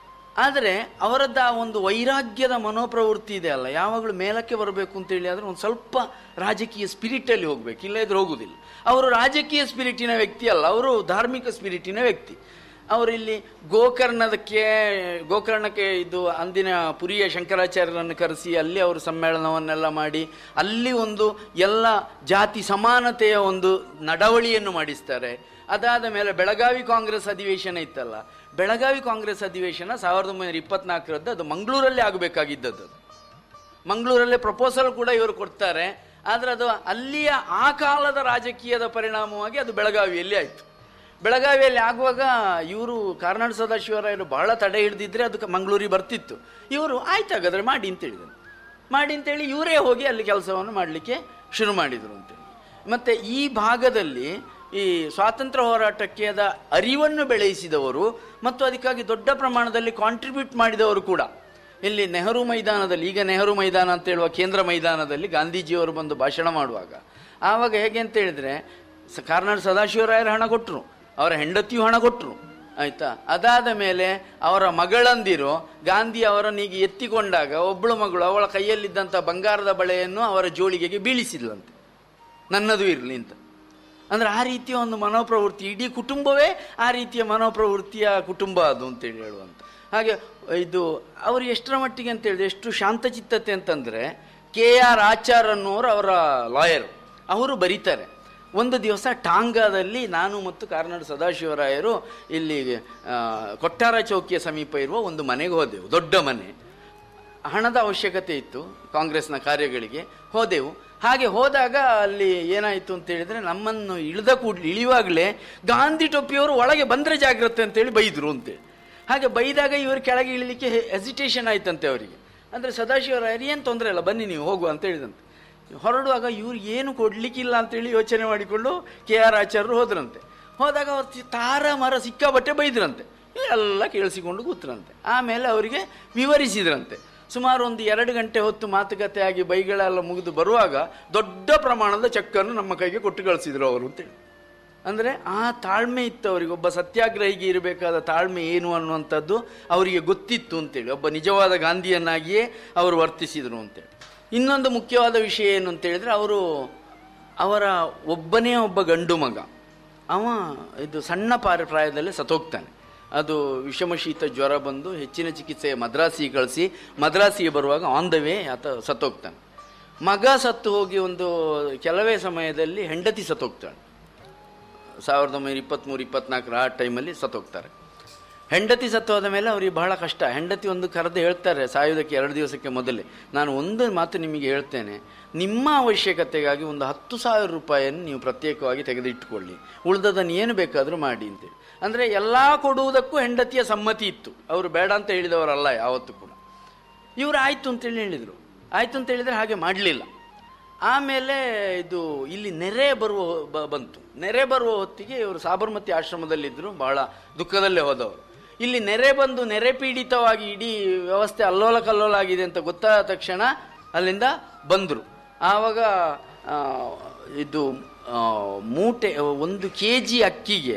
Speaker 2: ಆದರೆ ಅವರದ್ದು ಆ ಒಂದು ವೈರಾಗ್ಯದ ಮನೋಪ್ರವೃತ್ತಿ ಇದೆ ಅಲ್ಲ, ಯಾವಾಗಲೂ ಮೇಲಕ್ಕೆ ಬರಬೇಕು ಅಂತೇಳಿ ಆದರೆ ಒಂದು ಸ್ವಲ್ಪ ರಾಜಕೀಯ ಸ್ಪಿರಿಟಲ್ಲಿ ಹೋಗ್ಬೇಕು, ಇಲ್ಲ ಇದ್ರೆ ಹೋಗುವುದಿಲ್ಲ. ಅವರು ರಾಜಕೀಯ ಸ್ಪಿರಿಟಿನ ವ್ಯಕ್ತಿ ಅಲ್ಲ, ಅವರು ಧಾರ್ಮಿಕ ಸ್ಪಿರಿಟಿನ ವ್ಯಕ್ತಿ. ಅವರಿಲ್ಲಿ ಗೋಕರ್ಣದಕ್ಕೆ ಗೋಕರ್ಣಕ್ಕೆ ಇದು ಅಂದಿನ ಪುರಿಯ ಶಂಕರಾಚಾರ್ಯರನ್ನು ಕರೆಸಿ ಅಲ್ಲಿ ಅವರು ಸಮ್ಮೇಳನವನ್ನೆಲ್ಲ ಮಾಡಿ ಅಲ್ಲಿ ಒಂದು ಎಲ್ಲ ಜಾತಿ ಸಮಾನತೆಯ ಒಂದು ನಡವಳಿಯನ್ನು ಮಾಡಿಸ್ತಾರೆ. ಅದಾದ ಮೇಲೆ ಬೆಳಗಾವಿ ಕಾಂಗ್ರೆಸ್ ಅಧಿವೇಶನ ಇತ್ತಲ್ಲ, ಬೆಳಗಾವಿ ಕಾಂಗ್ರೆಸ್ ಅಧಿವೇಶನ ಸಾವಿರದ ಒಂಬೈನೂರ ಇಪ್ಪತ್ನಾಲ್ಕರದ್ದು, ಅದು ಮಂಗಳೂರಲ್ಲೇ ಆಗಬೇಕಾಗಿದ್ದದ್ದು. ಅದು ಮಂಗಳೂರಲ್ಲೇ ಪ್ರಪೋಸಲ್ ಕೂಡ ಇವರು ಕೊಡ್ತಾರೆ. ಆದರೆ ಅದು ಅಲ್ಲಿಯ ಆ ಕಾಲದ ರಾಜಕೀಯದ ಪರಿಣಾಮವಾಗಿ ಅದು ಬೆಳಗಾವಿಯಲ್ಲಿ ಆಯಿತು. ಬೆಳಗಾವಿಯಲ್ಲಿ ಆಗುವಾಗ ಇವರು ಕಾರ್ನಾಡ್ ಸದಾಶಿವರಾಯರು ಬಹಳ ತಡೆ ಹಿಡಿದಿದ್ರೆ ಅದಕ್ಕೆ ಮಂಗಳೂರಿಗೆ ಬರ್ತಿತ್ತು. ಇವರು ಆಯ್ತಾಗಾದ್ರೆ ಮಾಡಿ ಅಂತೇಳಿದರು. ಮಾಡಿ ಅಂತೇಳಿ ಇವರೇ ಹೋಗಿ ಅಲ್ಲಿ ಕೆಲಸವನ್ನು ಮಾಡಲಿಕ್ಕೆ ಶುರು ಮಾಡಿದರು ಅಂತೇಳಿ. ಮತ್ತು ಈ ಭಾಗದಲ್ಲಿ ಈ ಸ್ವಾತಂತ್ರ್ಯ ಹೋರಾಟಕ್ಕೆ ಅದ ಅರಿವನ್ನು ಬೆಳೆಸಿದವರು ಮತ್ತು ಅದಕ್ಕಾಗಿ ದೊಡ್ಡ ಪ್ರಮಾಣದಲ್ಲಿ ಕಾಂಟ್ರಿಬ್ಯೂಟ್ ಮಾಡಿದವರು ಕೂಡ. ಇಲ್ಲಿ ನೆಹರು ಮೈದಾನದಲ್ಲಿ, ಈಗ ನೆಹರು ಮೈದಾನ ಅಂತ ಹೇಳುವ ಕೇಂದ್ರ ಮೈದಾನದಲ್ಲಿ ಗಾಂಧೀಜಿಯವರು ಬಂದು ಭಾಷಣ ಮಾಡುವಾಗ ಆವಾಗ ಹೇಗೆ ಅಂತ ಹೇಳಿದ್ರೆ, ಕಾರ್ನಾಡ್ ಸದಾಶಿವರಾಯರು ಹಣ ಕೊಟ್ಟರು, ಅವರ ಹೆಂಡತಿಯು ಹಣ ಕೊಟ್ಟರು, ಆಯ್ತಾ. ಅದಾದ ಮೇಲೆ ಅವರ ಮಗಳಂದಿರು ಗಾಂಧಿ ಅವರನ್ನೀಗ ಎತ್ತಿಕೊಂಡಾಗ ಒಬ್ಬಳು ಮಗಳು ಅವಳ ಕೈಯಲ್ಲಿದ್ದಂಥ ಬಂಗಾರದ ಬಳೆಯನ್ನು ಅವರ ಜೋಳಿಗೆಗೆ ಬೀಳಿಸಿದ್ಲಂತೆ, ನನ್ನದು ಇರಲಿ ಅಂತ. ಅಂದರೆ ಆ ರೀತಿಯ ಒಂದು ಮನೋಪ್ರವೃತ್ತಿ, ಇಡೀ ಕುಟುಂಬವೇ ಆ ರೀತಿಯ ಮನೋಪ್ರವೃತ್ತಿಯ ಕುಟುಂಬ ಅದು ಅಂತೇಳಿ ಹೇಳುವಂಥ ಹಾಗೆ. ಇದು ಅವರು ಎಷ್ಟರ ಮಟ್ಟಿಗೆ ಅಂತ ಹೇಳಿದ್ರೆ ಎಷ್ಟು ಶಾಂತಚಿತ್ತತೆ ಅಂತಂದರೆ, ಕೆ ಆರ್ ಆಚಾರ್ ಅನ್ನೋರು ಅವರ ಲಾಯರು, ಅವರು ಬರೀತಾರೆ, ಒಂದು ದಿವಸ ಟಾಂಗಾದಲ್ಲಿ ನಾನು ಮತ್ತು ಕಾರ್ನಾಡ್ ಸದಾಶಿವರಾಯರು ಇಲ್ಲಿ ಕೊಟ್ಟಾರ ಚೌಕಿಯ ಸಮೀಪ ಇರುವ ಒಂದು ಮನೆಗೆ ಹೋದೆವು. ದೊಡ್ಡ ಮನೆ, ಹಣದ ಅವಶ್ಯಕತೆ ಇತ್ತು ಕಾಂಗ್ರೆಸ್ನ ಕಾರ್ಯಗಳಿಗೆ, ಹೋದೆವು. ಹಾಗೆ ಹೋದಾಗ ಅಲ್ಲಿ ಏನಾಯಿತು ಅಂತ ಹೇಳಿದ್ರೆ, ನಮ್ಮನ್ನು ಇಳಿದ ಕೂಡಲೇ ಇಳಿಯುವಾಗಲೇ ಗಾಂಧಿ ಟೊಪ್ಪಿಯವರು ಒಳಗೆ ಬಂದರೆ ಜಾಗ್ರತೆ ಅಂತೇಳಿ ಬೈದರು ಅಂತೇಳಿ. ಹಾಗೆ ಬೈದಾಗ ಇವರು ಕೆಳಗೆ ಇಳಿಲಿಕ್ಕೆ ಹೆಸಿಟೇಷನ್ ಆಯ್ತಂತೆ ಅವರಿಗೆ. ಅಂದರೆ ಸದಾಶಿವರಾಯರು ಏನು ತೊಂದರೆ ಇಲ್ಲ, ಬನ್ನಿ ನೀವು ಹೋಗುವ ಅಂತ ಹೇಳಿದಂತೆ. ಹೊರಡುವಾಗ ಇವ್ರು ಏನು ಕೊಡ್ಲಿಕ್ಕಿಲ್ಲ ಅಂತೇಳಿ ಯೋಚನೆ ಮಾಡಿಕೊಂಡು ಕೆ ಆರ್ ಆಚಾರ್ಯರು ಹೋದ್ರಂತೆ. ಹೋದಾಗ ಅವ್ರು ತಾರ ಮರ ಸಿಕ್ಕಾಬಟ್ಟೆ ಬೈದ್ರಂತೆ, ಎಲ್ಲ ಕೇಳಿಸಿಕೊಂಡು ಕೂತ್ರಂತೆ. ಆಮೇಲೆ ಅವರಿಗೆ ವಿವರಿಸಿದ್ರಂತೆ. ಸುಮಾರು ಒಂದು ಎರಡು ಗಂಟೆ ಹೊತ್ತು ಮಾತುಕತೆ ಆಗಿ ಬೈಗಳೆಲ್ಲ ಮುಗಿದು ಬರುವಾಗ ದೊಡ್ಡ ಪ್ರಮಾಣದ ಚೆಕ್ಕನ್ನು ನಮ್ಮ ಕೈಗೆ ಕೊಟ್ಟು ಕಳಿಸಿದ್ರು ಅವರು ಅಂತೇಳಿ. ಅಂದರೆ ಆ ತಾಳ್ಮೆ ಇತ್ತು ಅವರಿಗೆ. ಒಬ್ಬ ಸತ್ಯಾಗ್ರಹಿಗೆ ಇರಬೇಕಾದ ತಾಳ್ಮೆ ಏನು ಅನ್ನುವಂಥದ್ದು ಅವರಿಗೆ ಗೊತ್ತಿತ್ತು ಅಂತೇಳಿ. ಒಬ್ಬ ನಿಜವಾದ ಗಾಂಧಿಯನ್ನಾಗಿಯೇ ಅವರು ವರ್ತಿಸಿದರು ಅಂತೇಳಿ. ಇನ್ನೊಂದು ಮುಖ್ಯವಾದ ವಿಷಯ ಏನು ಅಂತೇಳಿದರೆ, ಅವರು ಅವರ ಒಬ್ಬನೇ ಒಬ್ಬ ಗಂಡು ಮಗ, ಅವ ಇದು ಸಣ್ಣ ಪಾರ ಪ್ರಾಯದಲ್ಲೇ ಸತ್ತೋಗ್ತಾನೆ. ಅದು ವಿಷಮಶೀತ ಜ್ವರ ಬಂದು ಹೆಚ್ಚಿನ ಚಿಕಿತ್ಸೆಯ ಮದ್ರಾಸಿಗೆ ಕಳಿಸಿ ಮದ್ರಾಸಿಗೆ ಬರುವಾಗ ಆನ್ ದ ವೇ ಆತ ಸತ್ತೋಗ್ತಾನೆ. ಮಗ ಸತ್ತು ಹೋಗಿ ಒಂದು ಕೆಲವೇ ಸಮಯದಲ್ಲಿ ಹೆಂಡತಿ ಸತ್ತೋಗ್ತಾಳೆ. ಸಾವಿರದ ಒಂಬೈನೂರ ಇಪ್ಪತ್ತ್ಮೂರು ಇಪ್ಪತ್ನಾಲ್ಕರ ಆ ಟೈಮಲ್ಲಿ ಸತ್ತೋಗ್ತಾರೆ. ಹೆಂಡತಿ ಸತ್ತೋದ ಮೇಲೆ ಅವ್ರಿಗೆ ಬಹಳ ಕಷ್ಟ. ಹೆಂಡತಿ ಒಂದು ಕರೆದು ಹೇಳ್ತಾರೆ ಸಾಯೋದಕ್ಕೆ ಎರಡು ದಿವಸಕ್ಕೆ ಮೊದಲೇ, ನಾನು ಒಂದು ಮಾತು ನಿಮಗೆ ಹೇಳ್ತೇನೆ, ನಿಮ್ಮ ಅವಶ್ಯಕತೆಗಾಗಿ ಒಂದು ಹತ್ತು ಸಾವಿರ ರೂಪಾಯಿಯನ್ನು ನೀವು ಪ್ರತ್ಯೇಕವಾಗಿ ತೆಗೆದಿಟ್ಟುಕೊಳ್ಳಿ, ಉಳಿದದನ್ನು ಏನು ಬೇಕಾದರೂ ಮಾಡಿ ಅಂತೇಳಿ. ಅಂದರೆ ಎಲ್ಲ ಕೊಡುವುದಕ್ಕೂ ಹೆಂಡತಿಯ ಸಮ್ಮತಿ ಇತ್ತು. ಅವರು ಬೇಡ ಅಂತ ಹೇಳಿದವರಲ್ಲ ಯಾವತ್ತೂ ಕೂಡ. ಇವರು ಆಯಿತು ಅಂತೇಳಿ ಹೇಳಿದರು. ಆಯಿತು ಅಂತ ಹೇಳಿದರೆ ಹಾಗೆ ಮಾಡಲಿಲ್ಲ. ಆಮೇಲೆ ಇದು ಇಲ್ಲಿ ನೆರೆ ಬರುವ ಬಂತು. ನೆರೆ ಬರುವ ಹೊತ್ತಿಗೆ ಇವರು ಸಾಬರಮತಿ ಆಶ್ರಮದಲ್ಲಿದ್ದರು, ಬಹಳ ದುಃಖದಲ್ಲೇ ಹೋದವರು. ಇಲ್ಲಿ ನೆರೆ ಬಂದು ನೆರೆ ಪೀಡಿತವಾಗಿ ಇಡೀ ವ್ಯವಸ್ಥೆ ಅಲ್ಲೋಲ ಕಲ್ಲೋಲ ಆಗಿದೆ ಅಂತ ಗೊತ್ತಾದ ತಕ್ಷಣ ಅಲ್ಲಿಂದ ಬಂದರು. ಆವಾಗ ಇದು ಮೂಟೆ ಒಂದು ಕೆ ಜಿ ಅಕ್ಕಿಗೆ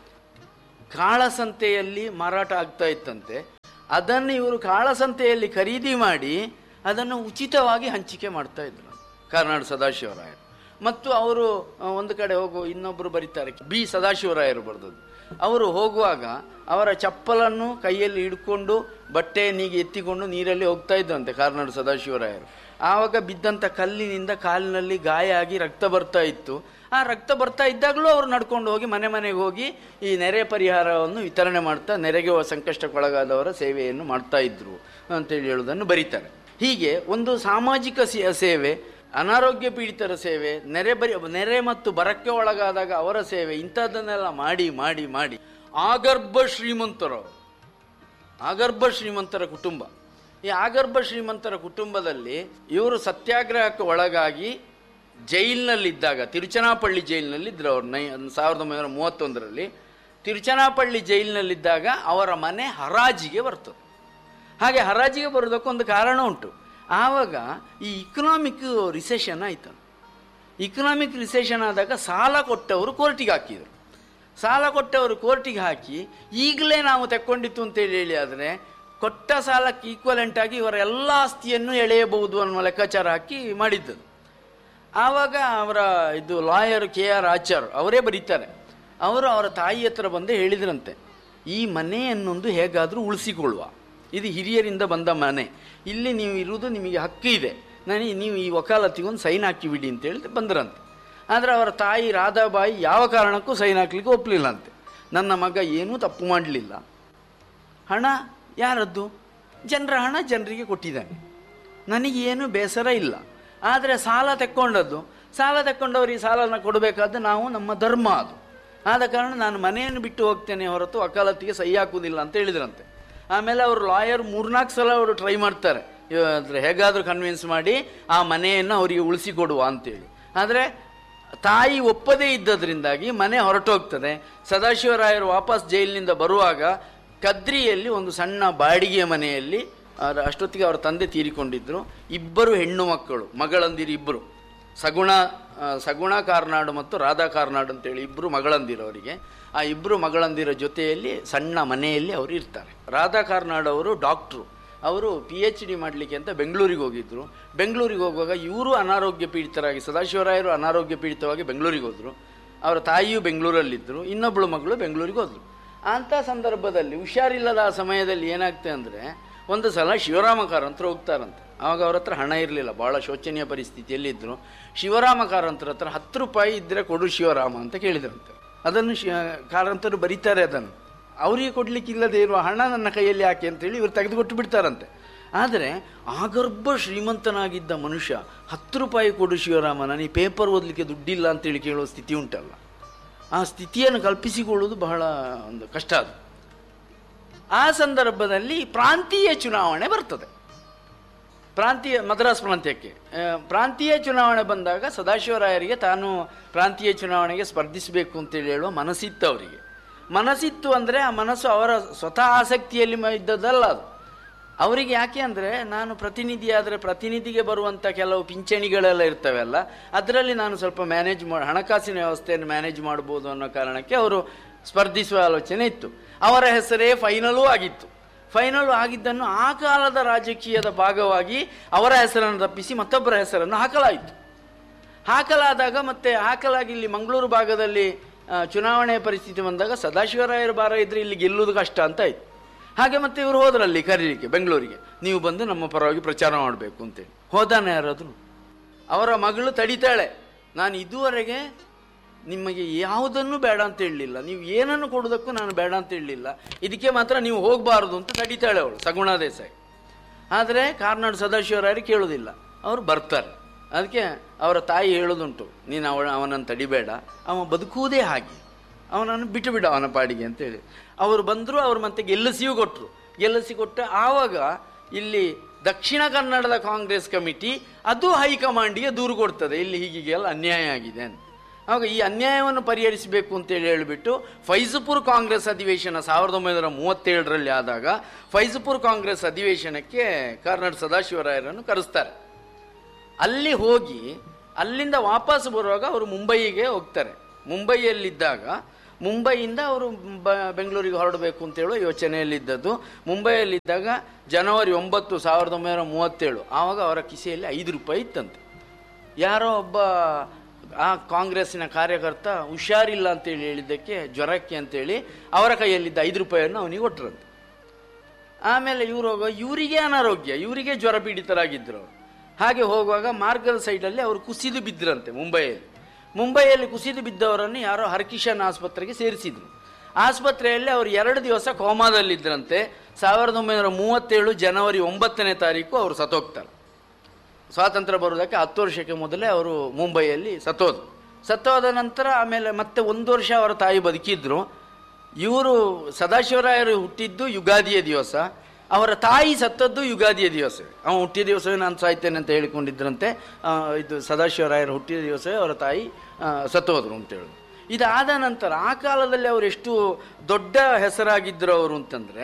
Speaker 2: ಕಾಳಸಂತೆಯಲ್ಲಿ ಮಾರಾಟ ಆಗ್ತಾ ಇತ್ತಂತೆ. ಅದನ್ನು ಇವರು ಕಾಳಸಂತೆಯಲ್ಲಿ ಖರೀದಿ ಮಾಡಿ ಅದನ್ನು ಉಚಿತವಾಗಿ ಹಂಚಿಕೆ ಮಾಡ್ತಾ ಇದ್ರು ಕಾರ್ನಾಡ್ ಸದಾಶಿವರಾಯರು. ಮತ್ತು ಅವರು ಒಂದು ಕಡೆ ಹೋಗೋ ಇನ್ನೊಬ್ಬರು ಬರೀತಾರೆ, ಬಿ ಸದಾಶಿವರಾಯರು ಬರೆದದ್ದು. ಅವರು ಹೋಗುವಾಗ ಅವರ ಚಪ್ಪಲನ್ನು ಕೈಯಲ್ಲಿ ಹಿಡ್ಕೊಂಡು ಬಟ್ಟೆ ನೀಗೆ ಎತ್ತಿಕೊಂಡು ನೀರಲ್ಲಿ ಹೋಗ್ತಾ ಇದ್ದಂತೆ ಕಾರ್ನಾಡ್ ಸದಾಶಿವರಾಯರು. ಆವಾಗ ಬಿದ್ದಂಥ ಕಲ್ಲಿನಿಂದ ಕಾಲಿನಲ್ಲಿ ಗಾಯ ಆಗಿ ರಕ್ತ ಬರ್ತಾ ಇತ್ತು. ಆ ರಕ್ತ ಬರ್ತಾ ಇದ್ದಾಗಲೂ ಅವರು ನಡ್ಕೊಂಡು ಹೋಗಿ ಮನೆ ಮನೆಗೆ ಹೋಗಿ ಈ ನೆರೆ ಪರಿಹಾರವನ್ನು ವಿತರಣೆ ಮಾಡ್ತಾ ನೆರೆಗೆ ಸಂಕಷ್ಟಕ್ಕೊಳಗಾದವರ ಸೇವೆಯನ್ನು ಮಾಡ್ತಾ ಇದ್ರು ಅಂತೇಳಿ ಹೇಳೋದನ್ನು ಬರೀತಾರೆ. ಹೀಗೆ ಒಂದು ಸಾಮಾಜಿಕ ಸೇವೆ, ಅನಾರೋಗ್ಯ ಪೀಡಿತರ ಸೇವೆ, ನೆರೆ ಬರಿ ನೆರೆ ಮತ್ತು ಬರಕ್ಕೆ ಒಳಗಾದಾಗ ಅವರ ಸೇವೆ, ಇಂಥದ್ದನ್ನೆಲ್ಲ ಮಾಡಿ ಮಾಡಿ ಮಾಡಿ ಆಗರ್ಭ ಶ್ರೀಮಂತರವರು, ಆಗರ್ಭ ಶ್ರೀಮಂತರ ಕುಟುಂಬ. ಈ ಆಗರ್ಭ ಶ್ರೀಮಂತರ ಕುಟುಂಬದಲ್ಲಿ ಇವರು ಸತ್ಯಾಗ್ರಹಕ್ಕೆ ಒಳಗಾಗಿ ಜೈಲಿನಲ್ಲಿದ್ದಾಗ, ತಿರುಚನಾಪಳ್ಳಿ ಜೈಲಿನಲ್ಲಿದ್ದರು ಅವ್ರು. ನೈ ಸಾವಿರದ ಒಂಬೈನೂರ ಮೂವತ್ತೊಂದರಲ್ಲಿ ತಿರುಚನಾಪಳ್ಳಿ ಜೈಲಿನಲ್ಲಿದ್ದಾಗ ಅವರ ಮನೆ ಹರಾಜಿಗೆ ಬರ್ತದೆ. ಹಾಗೆ ಹರಾಜಿಗೆ ಬರೋದಕ್ಕೊಂದು ಕಾರಣ ಉಂಟು. ಆವಾಗ ಈ ಇಕನಾಮಿಕ್ ರಿಸೆಷನ್ ಆಯಿತು. ಇಕನಾಮಿಕ್ ರಿಸೆಷನ್ ಆದಾಗ ಸಾಲ ಕೊಟ್ಟವರು ಕೋರ್ಟಿಗೆ ಹಾಕಿದರು. ಸಾಲ ಕೊಟ್ಟವರು ಕೋರ್ಟಿಗೆ ಹಾಕಿ ಈಗಲೇ ನಾವು ತೆಕ್ಕೊಂಡಿತ್ತು ಅಂತೇಳಿ ಹೇಳಿ ಆದರೆ ಕೊಟ್ಟ ಸಾಲಕ್ಕೆ ಈಕ್ವಲೆಂಟಾಗಿ ಇವರ ಎಲ್ಲ ಆಸ್ತಿಯನ್ನು ಎಳೆಯಬಹುದು ಅನ್ನೋ ಲೆಕ್ಕಾಚಾರ ಹಾಕಿ ಮಾಡಿದ್ದದು. ಆವಾಗ ಅವರ ಇದು ಲಾಯರ್ ಕೆ ಆರ್ ಆಚಾರ್ ಅವರೇ ಬರೀತಾರೆ. ಅವರು ಅವರ ತಾಯಿ ಹತ್ರ ಬಂದು ಹೇಳಿದ್ರಂತೆ, ಈ ಮನೆಯನ್ನೊಂದು ಹೇಗಾದರೂ ಉಳಿಸಿಕೊಳ್ಳುವ, ಇದು ಹಿರಿಯರಿಂದ ಬಂದ ಮನೆ, ಇಲ್ಲಿ ನೀವು ಇರುವುದು ನಿಮಗೆ ಹಕ್ಕು ಇದೆ, ನನಗೆ ನೀವು ಈ ವಕಾಲತ್ತಿಗೊಂದು ಸೈನ್ ಹಾಕಿಬಿಡಿ ಅಂತೇಳಿ ಬಂದ್ರಂತೆ. ಆದರೆ ಅವರ ತಾಯಿ ರಾಧಾಬಾಯಿ ಯಾವ ಕಾರಣಕ್ಕೂ ಸೈನ್ ಹಾಕ್ಲಿಕ್ಕೆ ಒಪ್ಪಲಿಲ್ಲ ಅಂತೆ. ನನ್ನ ಮಗ ಏನೂ ತಪ್ಪು ಮಾಡಲಿಲ್ಲ, ಹಣ ಯಾರದ್ದು, ಜನರ ಹಣ ಜನರಿಗೆ ಕೊಟ್ಟಿದ್ದಾನೆ, ನನಗೇನು ಬೇಸರ ಇಲ್ಲ. ಆದರೆ ಸಾಲ ತೆಕ್ಕೊಂಡದ್ದು, ಸಾಲ ತೆಕ್ಕೊಂಡವ್ರಿಗೆ ಸಾಲನ ಕೊಡಬೇಕಾದ್ದು ನಾವು ನಮ್ಮ ಧರ್ಮ, ಅದು ಆದ ಕಾರಣ ನಾನು ಮನೆಯನ್ನು ಬಿಟ್ಟು ಹೋಗ್ತೇನೆ ಹೊರತು ವಕಾಲತ್ತಿಗೆ ಸಹಿ ಹಾಕುವುದಿಲ್ಲ ಅಂತ ಹೇಳಿದ್ರಂತೆ. ಆಮೇಲೆ ಅವರು ಲಾಯರ್ ಮೂರ್ನಾಲ್ಕು ಸಲ ಅವರು ಟ್ರೈ ಮಾಡ್ತಾರೆ, ಹೇಗಾದರೂ ಕನ್ವಿನ್ಸ್ ಮಾಡಿ ಆ ಮನೆಯನ್ನು ಅವರಿಗೆ ಉಳಿಸಿಕೊಡುವ ಅಂತೇಳಿ. ಆದರೆ ತಾಯಿ ಒಪ್ಪದೇ ಇದ್ದದ್ರಿಂದಾಗಿ ಮನೆ ಹೊರಟೋಗ್ತದೆ. ಸದಾಶಿವರಾಯರು ವಾಪಸ್ ಜೈಲಿನಿಂದ ಬರುವಾಗ ಕದ್ರಿಯಲ್ಲಿ ಒಂದು ಸಣ್ಣ ಬಾಡಿಗೆ ಮನೆಯಲ್ಲಿ, ಅಷ್ಟೊತ್ತಿಗೆ ಅವರ ತಂದೆ ತೀರಿಕೊಂಡಿದ್ದರು. ಇಬ್ಬರು ಹೆಣ್ಣು ಮಕ್ಕಳು, ಮಗಳಂದಿರು ಇಬ್ಬರು, ಸಗುಣ ಸಗುಣ ಕಾರ್ನಾಡು ಮತ್ತು ರಾಧಾ ಕಾರ್ನಾಡು ಅಂತೇಳಿ ಇಬ್ಬರು ಮಗಳಂದಿರು ಅವರಿಗೆ. ಆ ಇಬ್ಬರು ಮಗಳಂದಿರ ಜೊತೆಯಲ್ಲಿ ಸಣ್ಣ ಮನೆಯಲ್ಲಿ ಅವರು ಇರ್ತಾರೆ. ರಾಧಾ ಕಾರ್ನಾಡು ಅವರು ಡಾಕ್ಟ್ರು, ಅವರು ಪಿ ಎಚ್ ಡಿ ಮಾಡಲಿಕ್ಕೆ ಅಂತ ಬೆಂಗಳೂರಿಗೆ ಹೋಗಿದ್ದರು. ಬೆಂಗಳೂರಿಗೆ ಹೋಗುವಾಗ ಇವರು ಅನಾರೋಗ್ಯ ಪೀಡಿತರಾಗಿ, ಸದಾಶಿವರಾಯರು ಅನಾರೋಗ್ಯ ಪೀಡಿತವಾಗಿ ಬೆಂಗಳೂರಿಗೆ ಹೋದರು. ಅವರ ತಾಯಿಯು ಬೆಂಗಳೂರಲ್ಲಿದ್ದರು, ಇನ್ನೊಬ್ಬಳು ಮಗಳು ಬೆಂಗಳೂರಿಗೆ ಹೋದರು. ಅಂಥ ಸಂದರ್ಭದಲ್ಲಿ ಹುಷಾರಿಲ್ಲದ ಆ ಸಮಯದಲ್ಲಿ ಏನಾಗ್ತದೆ ಅಂದರೆ, ಒಂದು ಸಲ ಶಿವರಾಮ ಕಾರಂತರು ಹೋಗ್ತಾರಂತೆ. ಆವಾಗ ಅವ್ರ ಹತ್ರ ಹಣ ಇರಲಿಲ್ಲ, ಭಾಳ ಶೋಚನೀಯ ಪರಿಸ್ಥಿತಿಯಲ್ಲಿದ್ದರು. ಶಿವರಾಮ ಕಾರಂತರ ಹತ್ರ ಹತ್ತು ರೂಪಾಯಿ ಇದ್ದರೆ ಕೊಡು ಶಿವರಾಮ ಅಂತ ಕೇಳಿದ್ರಂತೆ. ಅದನ್ನು ಶಿ ಕಾರಂತರು ಬರೀತಾರೆ, ಅದನ್ನು ಅವರಿಗೆ ಕೊಡಲಿಕ್ಕಿಲ್ಲದೆ ಇರುವ ಹಣ ನನ್ನ ಕೈಯಲ್ಲಿ ಯಾಕೆ ಅಂತೇಳಿ ಇವರು ತೆಗೆದುಕೊಟ್ಟು ಬಿಡ್ತಾರಂತೆ. ಆದರೆ ಆಗರ್ಭ ಶ್ರೀಮಂತನಾಗಿದ್ದ ಮನುಷ್ಯ ಹತ್ತು ರೂಪಾಯಿ ಕೊಡು ಶಿವರಾಮ, ನನಗೆ ಪೇಪರ್ ಓದಲಿಕ್ಕೆ ದುಡ್ಡಿಲ್ಲ ಅಂತೇಳಿ ಕೇಳುವ ಸ್ಥಿತಿ ಉಂಟಲ್ಲ, ಆ ಸ್ಥಿತಿಯನ್ನು ಕಲ್ಪಿಸಿಕೊಳ್ಳುವುದು ಬಹಳ ಒಂದು ಕಷ್ಟ. ಅದು ಆ ಸಂದರ್ಭದಲ್ಲಿ ಪ್ರಾಂತೀಯ ಚುನಾವಣೆ ಬರ್ತದೆ. ಪ್ರಾಂತೀಯ ಮದ್ರಾಸ್ ಪ್ರಾಂತ್ಯಕ್ಕೆ ಪ್ರಾಂತೀಯ ಚುನಾವಣೆ ಬಂದಾಗ ಸದಾಶಿವರಾಯರಿಗೆ ತಾನು ಪ್ರಾಂತೀಯ ಚುನಾವಣೆಗೆ ಸ್ಪರ್ಧಿಸಬೇಕು ಅಂತೇಳಿ ಹೇಳುವ ಮನಸ್ಸಿತ್ತು ಅವರಿಗೆ. ಮನಸ್ಸಿತ್ತು ಅಂದರೆ ಆ ಮನಸ್ಸು ಅವರ ಸ್ವತಃ ಆಸಕ್ತಿಯಲ್ಲಿ ಇದ್ದದ್ದಲ್ಲ ಅದು. ಅವರಿಗೆ ಯಾಕೆ ಅಂದರೆ, ನಾನು ಪ್ರತಿನಿಧಿ ಆದರೆ ಪ್ರತಿನಿಧಿಗೆ ಬರುವಂಥ ಕೆಲವು ಪಿಂಚಣಿಗಳೆಲ್ಲ ಇರ್ತವೆ ಅಲ್ಲ, ಅದರಲ್ಲಿ ನಾನು ಸ್ವಲ್ಪ ಮ್ಯಾನೇಜ್ ಮಾಡಿ ಹಣಕಾಸಿನ ವ್ಯವಸ್ಥೆಯನ್ನು ಮ್ಯಾನೇಜ್ ಮಾಡ್ಬೋದು ಅನ್ನೋ ಕಾರಣಕ್ಕೆ ಅವರು ಸ್ಪರ್ಧಿಸುವ ಆಲೋಚನೆ ಇತ್ತು. ಅವರ ಹೆಸರೇ ಫೈನಲೂ ಆಗಿತ್ತು. ಫೈನಲ್ ಆಗಿದ್ದನ್ನು ಆ ಕಾಲದ ರಾಜಕೀಯದ ಭಾಗವಾಗಿ ಅವರ ಹೆಸರನ್ನು ತಪ್ಪಿಸಿ ಮತ್ತೊಬ್ಬರ ಹೆಸರನ್ನು ಹಾಕಲಾಯಿತು. ಹಾಕಲಾದಾಗ ಮತ್ತೆ ಹಾಕಲಾಗಿ ಇಲ್ಲಿ ಮಂಗಳೂರು ಭಾಗದಲ್ಲಿ ಚುನಾವಣೆ ಪರಿಸ್ಥಿತಿ ಬಂದಾಗ ಸದಾಶಿವರಾಯರ ಭಾರ ಇದ್ರೆ ಇಲ್ಲಿ ಗೆಲ್ಲುವುದು ಕಷ್ಟ ಅಂತ ಆಯ್ತು. ಹಾಗೆ ಮತ್ತೆ ಇವರು ಹೋದ್ರಲ್ಲಿ ಕರೀಲಿಕ್ಕೆ ಬೆಂಗಳೂರಿಗೆ, ನೀವು ಬಂದು ನಮ್ಮ ಪರವಾಗಿ ಪ್ರಚಾರ ಮಾಡಬೇಕು ಅಂತೇಳಿ. ಹೋದಾನೆ ಯಾರಾದರೂ? ಅವರ ಮಗಳು ತಡಿತಾಳೆ, ನಾನು ಇದುವರೆಗೆ ನಿಮಗೆ ಯಾವುದನ್ನು ಬೇಡ ಅಂತ ಹೇಳಲಿಲ್ಲ, ನೀವು ಏನನ್ನು ಕೊಡೋದಕ್ಕೂ ನಾನು ಬೇಡ ಅಂತ ಹೇಳಲಿಲ್ಲ, ಇದಕ್ಕೆ ಮಾತ್ರ ನೀವು ಹೋಗಬಾರದು ಅಂತ ತಡಿತಾಳೆ ಅವಳು, ಸಗುಣ ದೇಸಾಯಿ. ಆದರೆ ಕಾರ್ನಾಡ್ ಸದಾಶಿವರಾಯರು ಕೇಳೋದಿಲ್ಲ, ಅವರು ಬರ್ತಾರೆ. ಅದಕ್ಕೆ ಅವರ ತಾಯಿ ಹೇಳೋದುಂಟು, ನೀನು ಅವಳ ಅವನನ್ನು ತಡಿಬೇಡ, ಅವ ಬದುಕುವುದೇ ಹಾಗೆ, ಅವನನ್ನು ಬಿಟ್ಟು ಬಿಡ ಅವನ ಪಾಡಿಗೆ ಅಂತೇಳಿ. ಅವರು ಬಂದರು, ಅವರು ಮತ್ತೆ ಗೆಲ್ಲಿಸಿಯೂ ಕೊಟ್ಟರು. ಗೆಲ್ಲಿಸಿ ಕೊಟ್ಟ ಆವಾಗ ಇಲ್ಲಿ ದಕ್ಷಿಣ ಕನ್ನಡದ ಕಾಂಗ್ರೆಸ್ ಕಮಿಟಿ ಅದು ಹೈಕಮಾಂಡಿಗೆ ದೂರು ಕೊಡ್ತದೆ, ಇಲ್ಲಿ ಹೀಗೀಗೆಲ್ಲ ಅನ್ಯಾಯ ಆಗಿದೆ ಅಂತ. ಆವಾಗ ಈ ಅನ್ಯಾಯವನ್ನು ಪರಿಹರಿಸಬೇಕು ಅಂತೇಳಿ ಹೇಳಿಬಿಟ್ಟು ಫೈಜಪುರ್ ಕಾಂಗ್ರೆಸ್ ಅಧಿವೇಶನ ಸಾವಿರದ ಒಂಬೈನೂರ ಮೂವತ್ತೇಳರಲ್ಲಿ ಆದಾಗ ಫೈಜಪುರ್ ಕಾಂಗ್ರೆಸ್ ಅಧಿವೇಶನಕ್ಕೆ ಕಾರ್ನಾಡ್ ಸದಾಶಿವರಾಯರನ್ನು ಕರೆಸ್ತಾರೆ. ಅಲ್ಲಿ ಹೋಗಿ ಅಲ್ಲಿಂದ ವಾಪಸ್ ಬರುವಾಗ ಅವರು ಮುಂಬೈಗೆ ಹೋಗ್ತಾರೆ. ಮುಂಬೈಯಲ್ಲಿದ್ದಾಗ ಮುಂಬೈಯಿಂದ ಅವರು ಬ ಬೆಂಗಳೂರಿಗೆ ಹೊರಡಬೇಕು ಅಂತೇಳೋ ಯೋಚನೆಯಲ್ಲಿದ್ದದ್ದು. ಮುಂಬೈಯಲ್ಲಿದ್ದಾಗ ಜನವರಿ ಒಂಬತ್ತು ಸಾವಿರದ ಒಂಬೈನೂರ ಮೂವತ್ತೇಳು ಆವಾಗ ಅವರ ಕಿಸೆಯಲ್ಲಿ ಐದು ರೂಪಾಯಿ ಇತ್ತಂತೆ. ಯಾರೋ ಒಬ್ಬ ಆ ಕಾಂಗ್ರೆಸ್ಸಿನ ಕಾರ್ಯಕರ್ತ ಹುಷಾರಿಲ್ಲ ಅಂತೇಳಿ ಹೇಳಿದ್ದಕ್ಕೆ, ಜ್ವರಕ್ಕೆ ಅಂತೇಳಿ ಅವರ ಕೈಯಲ್ಲಿದ್ದ ಐದು ರೂಪಾಯಿಯನ್ನು ಅವನಿಗೆ ಕೊಟ್ಟರಂತೆ. ಆಮೇಲೆ ಇವರು ಹೋಗುವಾಗ ಇವರಿಗೆ ಅನಾರೋಗ್ಯ, ಇವರಿಗೆ ಜ್ವರ ಪೀಡಿತರಾಗಿದ್ದರು ಅವರು. ಹಾಗೆ ಹೋಗುವಾಗ ಮಾರ್ಗದ ಸೈಡಲ್ಲಿ ಅವರು ಕುಸಿದು ಬಿದ್ದರಂತೆ ಮುಂಬೈಯಲ್ಲಿ. ಮುಂಬೈಯಲ್ಲಿ ಕುಸಿದು ಬಿದ್ದವರನ್ನು ಯಾರೋ ಹರ್ಕಿಶನ್ ಆಸ್ಪತ್ರೆಗೆ ಸೇರಿಸಿದ್ರು. ಆಸ್ಪತ್ರೆಯಲ್ಲಿ ಅವರು ಎರಡು ದಿವಸ ಕೋಮಾದಲ್ಲಿದ್ದರಂತೆ. ಸಾವಿರದ ಒಂಬೈನೂರ ಮೂವತ್ತೇಳು ಜನವರಿ ಒಂಬತ್ತನೇ ತಾರೀಕು ಅವರು ಸತ್ತೋಗ್ತಾರೆ. ಸ್ವಾತಂತ್ರ್ಯ ಬರುವುದಕ್ಕೆ ಹತ್ತು ವರ್ಷಕ್ಕೆ ಮೊದಲೇ ಅವರು ಮುಂಬೈಯಲ್ಲಿ ಸತ್ತೋದು. ಸತ್ತೋದ ನಂತರ ಆಮೇಲೆ ಮತ್ತೆ ಒಂದು ವರ್ಷ ಅವರ ತಾಯಿ ಬದುಕಿದ್ರು. ಇವರು ಸದಾಶಿವರಾಯರು ಹುಟ್ಟಿದ್ದು ಯುಗಾದಿಯ ದಿವಸ, ಅವರ ತಾಯಿ ಸತ್ತದ್ದು ಯುಗಾದಿಯ ದಿವಸವೇ. ಅವನು ಹುಟ್ಟಿದ ದಿವಸವೇ ನಾನು ಸಾಯ್ತೇನೆ ಅಂತ ಹೇಳಿಕೊಂಡಿದ್ರಂತೆ. ಇದು ಸದಾಶಿವರಾಯರು ಹುಟ್ಟಿದ ದಿವಸವೇ ಅವರ ತಾಯಿ ಸತ್ತೋದ್ರು ಅಂತೇಳಿ. ಇದಾದ ನಂತರ ಆ ಕಾಲದಲ್ಲಿ ಅವರು ಎಷ್ಟು ದೊಡ್ಡ ಹೆಸರಾಗಿದ್ದರು ಅವರು ಅಂತಂದರೆ,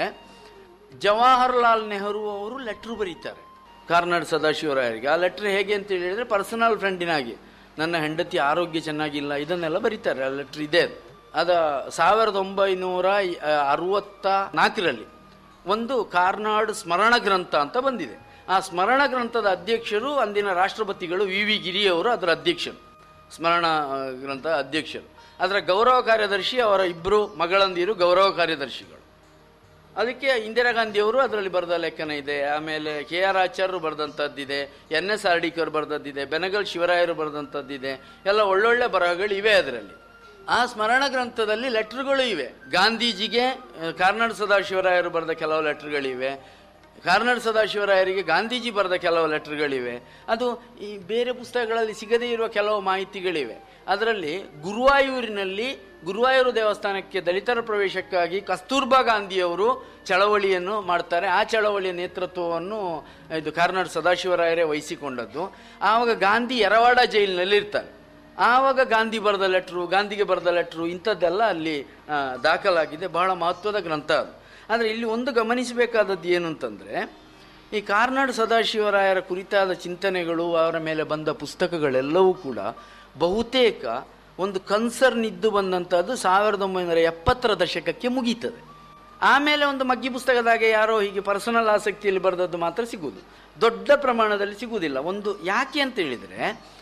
Speaker 2: ಜವಾಹರ್ಲಾಲ್ ನೆಹರು ಅವರು ಲೆಟ್ರು ಬರೀತಾರೆ ಕಾರ್ನಾಡ್ ಸದಾಶಿವರಾಯರಿಗೆ. ಆ ಲೆಟ್ರ್ ಹೇಗೆ ಅಂತ ಹೇಳಿದರೆ ಪರ್ಸನಲ್ ಫ್ರೆಂಡಿನಾಗಿ, ನನ್ನ ಹೆಂಡತಿ ಆರೋಗ್ಯ ಚೆನ್ನಾಗಿಲ್ಲ, ಇದನ್ನೆಲ್ಲ ಬರೀತಾರೆ. ಆ ಲೆಟ್ರ್ ಇದೆ. ಅದ ಸಾವಿರದ ಒಂಬೈನೂರ ಅರವತ್ತ ನಾಲ್ಕರಲ್ಲಿ ಒಂದು ಕಾರ್ನಾಡ್ ಸ್ಮರಣ ಗ್ರಂಥ ಅಂತ ಬಂದಿದೆ. ಆ ಸ್ಮರಣ ಗ್ರಂಥದ ಅಧ್ಯಕ್ಷರು ಅಂದಿನ ರಾಷ್ಟ್ರಪತಿಗಳು ವಿ ವಿ ಗಿರಿಯವರು ಅದರ ಅಧ್ಯಕ್ಷರು, ಸ್ಮರಣ ಗ್ರಂಥ ಅಧ್ಯಕ್ಷರು. ಅದರ ಗೌರವ ಕಾರ್ಯದರ್ಶಿ ಅವರ ಇಬ್ಬರು ಮಗಳಂದಿರು ಗೌರವ ಕಾರ್ಯದರ್ಶಿಗಳು. ಅದಕ್ಕೆ ಇಂದಿರಾ ಗಾಂಧಿಯವರು ಅದರಲ್ಲಿ ಬರೆದ ಲೇಖನ ಇದೆ. ಆಮೇಲೆ ಕೆ ಆರ್ ಆಚಾರ್ಯರು ಬರೆದಂಥದ್ದಿದೆ, ಎನ್ ಎಸ್ ಆರ್ಡಿಕರ್ ಬರೆದದ್ದಿದೆ, ಬೆನಗಲ್ ಶಿವರಾಯರು ಬರೆದಂಥದ್ದಿದೆ. ಎಲ್ಲ ಒಳ್ಳೊಳ್ಳೆ ಬರಹಗಳು ಇವೆ ಅದರಲ್ಲಿ. ಆ ಸ್ಮರಣ ಗ್ರಂಥದಲ್ಲಿ ಲೆಟ್ರುಗಳು ಇವೆ. ಗಾಂಧೀಜಿಗೆ ಕಾರ್ನಾಡ್ ಸದಾಶಿವರಾಯರು ಬರೆದ ಕೆಲವು ಲೆಟ್ರುಗಳಿವೆ, ಕಾರ್ನಾಡ್ ಸದಾಶಿವರಾಯರಿಗೆ ಗಾಂಧೀಜಿ ಬರೆದ ಕೆಲವು ಲೆಟ್ರುಗಳಿವೆ. ಅದು ಈ ಬೇರೆ ಪುಸ್ತಕಗಳಲ್ಲಿ ಸಿಗದೇ ಇರುವ ಕೆಲವು ಮಾಹಿತಿಗಳಿವೆ. ಅದರಲ್ಲಿ ಗುರುವಾಯೂರಿನಲ್ಲಿ ಗುರುವಾಯೂರು ದೇವಸ್ಥಾನಕ್ಕೆ ದಲಿತರ ಪ್ರವೇಶಕ್ಕಾಗಿ ಕಸ್ತೂರ್ಬಾ ಗಾಂಧಿಯವರು ಚಳವಳಿಯನ್ನು ಮಾಡ್ತಾರೆ. ಆ ಚಳವಳಿಯ ನೇತೃತ್ವವನ್ನು ಇದು ಕಾರ್ನಾಡ್ ಸದಾಶಿವರಾಯರೇ ವಹಿಸಿಕೊಂಡದ್ದು. ಆವಾಗ ಗಾಂಧಿ ಯರವಾಡ ಜೈಲಿನಲ್ಲಿ ಇರ್ತಾರೆ. ಆವಾಗ ಗಾಂಧಿ ಬರೆದ ಲೆಟ್ರು, ಗಾಂಧಿಗೆ ಬರೆದ ಲೆಟ್ರು ಇಂಥದ್ದೆಲ್ಲ ಅಲ್ಲಿ ದಾಖಲಾಗಿದೆ. ಬಹಳ ಮಹತ್ವದ ಗ್ರಂಥ ಅದು. ಆದರೆ ಇಲ್ಲಿ ಒಂದು ಗಮನಿಸಬೇಕಾದದ್ದು ಏನು ಅಂತಂದರೆ, ಈ ಕಾರ್ನಾಡ್ ಸದಾಶಿವರಾಯರ ಕುರಿತಾದ ಚಿಂತನೆಗಳು, ಅವರ ಮೇಲೆ ಬಂದ ಪುಸ್ತಕಗಳೆಲ್ಲವೂ ಕೂಡ ಬಹುತೇಕ ಒಂದು ಕನ್ಸರ್ನ್ ಇದ್ದು ಬಂದಂಥದ್ದು ಸಾವಿರದ ಒಂಬೈನೂರ ಎಪ್ಪತ್ತರ ದಶಕಕ್ಕೆ ಮುಗೀತದೆ. ಆಮೇಲೆ ಒಂದು ಮಗ್ಗಿ ಪುಸ್ತಕದಾಗೆ ಯಾರೋ ಹೀಗೆ ಪರ್ಸನಲ್ ಆಸಕ್ತಿಯಲ್ಲಿ ಬರೆದದ್ದು ಮಾತ್ರ ಸಿಗುವುದು, ದೊಡ್ಡ ಪ್ರಮಾಣದಲ್ಲಿ ಸಿಗುವುದಿಲ್ಲ. ಒಂದು ಯಾಕೆ ಅಂತ ಹೇಳಿದರೆ,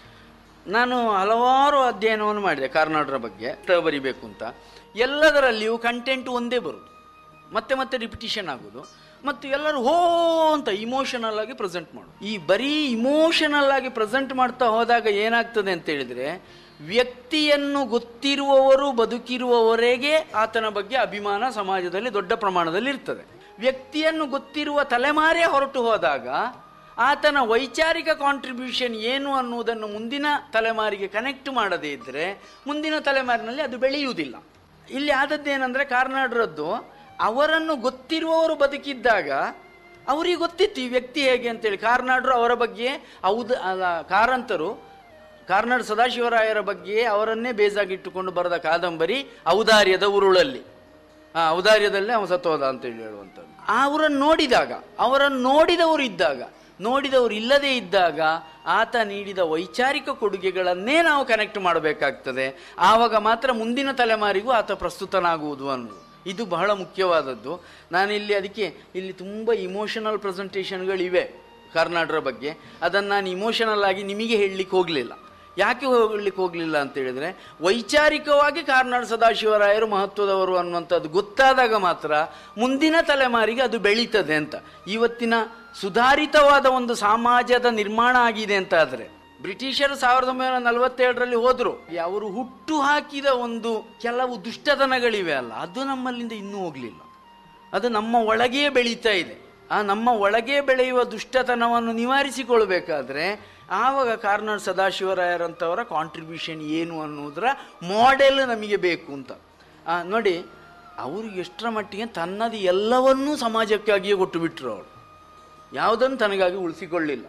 Speaker 2: ನಾನು ಹಲವಾರು ಅಧ್ಯಯನವನ್ನು ಮಾಡಿದೆ ಕಾರ್ನಾಡ್ರ ಬಗ್ಗೆ ಬರಿಬೇಕು ಅಂತ. ಎಲ್ಲದರಲ್ಲಿಯೂ ಕಂಟೆಂಟ್ ಒಂದೇ ಬರುವುದು, ಮತ್ತೆ ಮತ್ತೆ ರಿಪಿಟೇಷನ್ ಆಗೋದು, ಮತ್ತು ಎಲ್ಲರೂ ಹೋ ಅಂತ ಇಮೋಷನಲ್ ಆಗಿ ಪ್ರೆಸೆಂಟ್ ಮಾಡೋದು. ಈ ಬರೀ ಇಮೋಷನಲ್ ಆಗಿ ಪ್ರೆಸೆಂಟ್ ಮಾಡ್ತಾ ಹೋದಾಗ ಏನಾಗ್ತದೆ ಅಂತ ಹೇಳಿದರೆ, ವ್ಯಕ್ತಿಯನ್ನು ಗೊತ್ತಿರುವವರು ಬದುಕಿರುವವರೆಗೆ ಆತನ ಬಗ್ಗೆ ಅಭಿಮಾನ ಸಮಾಜದಲ್ಲಿ ದೊಡ್ಡ ಪ್ರಮಾಣದಲ್ಲಿ ಇರ್ತದೆ. ವ್ಯಕ್ತಿಯನ್ನು ಗೊತ್ತಿರುವ ತಲೆಮಾರೇ ಹೊರಟು ಹೋದಾಗ ಆತನ ವೈಚಾರಿಕ ಕಾಂಟ್ರಿಬ್ಯೂಷನ್ ಏನು ಅನ್ನುವುದನ್ನು ಮುಂದಿನ ತಲೆಮಾರಿಗೆ ಕನೆಕ್ಟ್ ಮಾಡದೇ ಇದ್ದರೆ ಮುಂದಿನ ತಲೆಮಾರಿನಲ್ಲಿ ಅದು ಬೆಳೆಯುವುದಿಲ್ಲ. ಇಲ್ಲಿ ಆದದ್ದೇನೆಂದರೆ, ಕಾರ್ನಾಡ್ರದ್ದು ಅವರನ್ನು ಗೊತ್ತಿರುವವರು ಬದುಕಿದ್ದಾಗ ಅವರಿಗೆ ಗೊತ್ತಿತ್ತು ಈ ವ್ಯಕ್ತಿ ಹೇಗೆ ಅಂತೇಳಿ. ಕಾರ್ನಾಡ್ರು ಅವರ ಬಗ್ಗೆ ಔದ ಕಾರಂತರು ಕಾರ್ನಾಡ್ ಸದಾಶಿವರಾಯರ ಬಗ್ಗೆ ಅವರನ್ನೇ ಬೇಸಾಗಿಟ್ಟುಕೊಂಡು ಬರೆದ ಕಾದಂಬರಿ ಔದಾರ್ಯದ ಉರುಳಲ್ಲಿ, ಆ ಔದಾರ್ಯದಲ್ಲೇ ಅವ ಸತ್ತೋದ ಅಂತೇಳಿ ಹೇಳುವಂಥದ್ದು. ಅವರನ್ನು ನೋಡಿದಾಗ, ಅವರನ್ನು ನೋಡಿದವರು ಇದ್ದಾಗ, ನೋಡಿದವರು ಇಲ್ಲದೇ ಇದ್ದಾಗ ಆತ ನೀಡಿದ ವೈಚಾರಿಕ ಕೊಡುಗೆಗಳನ್ನೇ ನಾವು ಕನೆಕ್ಟ್ ಮಾಡಬೇಕಾಗ್ತದೆ. ಆವಾಗ ಮಾತ್ರ ಮುಂದಿನ ತಲೆಮಾರಿಗೂ ಆತ ಪ್ರಸ್ತುತನಾಗುವುದು ಅನ್ನೋದು ಇದು ಬಹಳ ಮುಖ್ಯವಾದದ್ದು. ನಾನಿಲ್ಲಿ ಅದಕ್ಕೆ ಇಲ್ಲಿ ತುಂಬ ಇಮೋಷನಲ್ ಪ್ರೆಸೆಂಟೇಷನ್ಗಳಿವೆ ಕಾರ್ನಾಡ್ರ ಬಗ್ಗೆ. ಅದನ್ನು ನಾನು ಇಮೋಷನಲ್ ಆಗಿ ನಿಮಗೆ ಹೇಳಲಿಕ್ಕೆ ಹೋಗಲಿಲ್ಲ. ಯಾಕೆ ಹೋಗ್ಲಿಕ್ಕೆ ಹೋಗಲಿಲ್ಲ ಅಂತ ಹೇಳಿದ್ರೆ, ವೈಚಾರಿಕವಾಗಿ ಕಾರ್ನಾಡ್ ಸದಾಶಿವರಾಯರು ಮಹತ್ವದವರು ಅನ್ನುವಂಥದ್ದು ಗೊತ್ತಾದಾಗ ಮಾತ್ರ ಮುಂದಿನ ತಲೆಮಾರಿಗೆ ಅದು ಬೆಳೀತದೆ ಅಂತ. ಇವತ್ತಿನ ಸುಧಾರಿತವಾದ ಒಂದು ಸಮಾಜದ ನಿರ್ಮಾಣ ಆಗಿದೆ ಅಂತ ಆದರೆ, ಬ್ರಿಟಿಷರು ಸಾವಿರದ ಒಂಬೈನೂರ ನಲವತ್ತೇಳರಲ್ಲಿ ಹೋದ್ರು, ಅವರು ಹುಟ್ಟು ಹಾಕಿದ ಒಂದು ಕೆಲವು ದುಷ್ಟತನಗಳಿವೆ ಅಲ್ಲ, ಅದು ನಮ್ಮಲ್ಲಿಂದ ಇನ್ನೂ ಹೋಗ್ಲಿಲ್ಲ. ಅದು ನಮ್ಮ ಒಳಗೇ ಬೆಳೀತಾ ಇದೆ. ಆ ನಮ್ಮ ಒಳಗೆ ಬೆಳೆಯುವ ದುಷ್ಟತನವನ್ನು ನಿವಾರಿಸಿಕೊಳ್ಬೇಕಾದ್ರೆ ಆವಾಗ ಕಾರ್ನಾಡ್ ಸದಾಶಿವರಾಯರಂಥವರ ಕಾಂಟ್ರಿಬ್ಯೂಷನ್ ಏನು ಅನ್ನೋದರ ಮಾಡೆಲ್ ನಮಗೆ ಬೇಕು ಅಂತ. ನೋಡಿ, ಅವರು ಎಷ್ಟರ ಮಟ್ಟಿಗೆ ತನ್ನದು ಎಲ್ಲವನ್ನೂ ಸಮಾಜಕ್ಕಾಗಿಯೇ ಕೊಟ್ಟು ಬಿಟ್ಟರು. ಅವರು ಯಾವುದನ್ನು ತನಗಾಗಿ ಉಳಿಸಿಕೊಳ್ಳಿಲ್ಲ.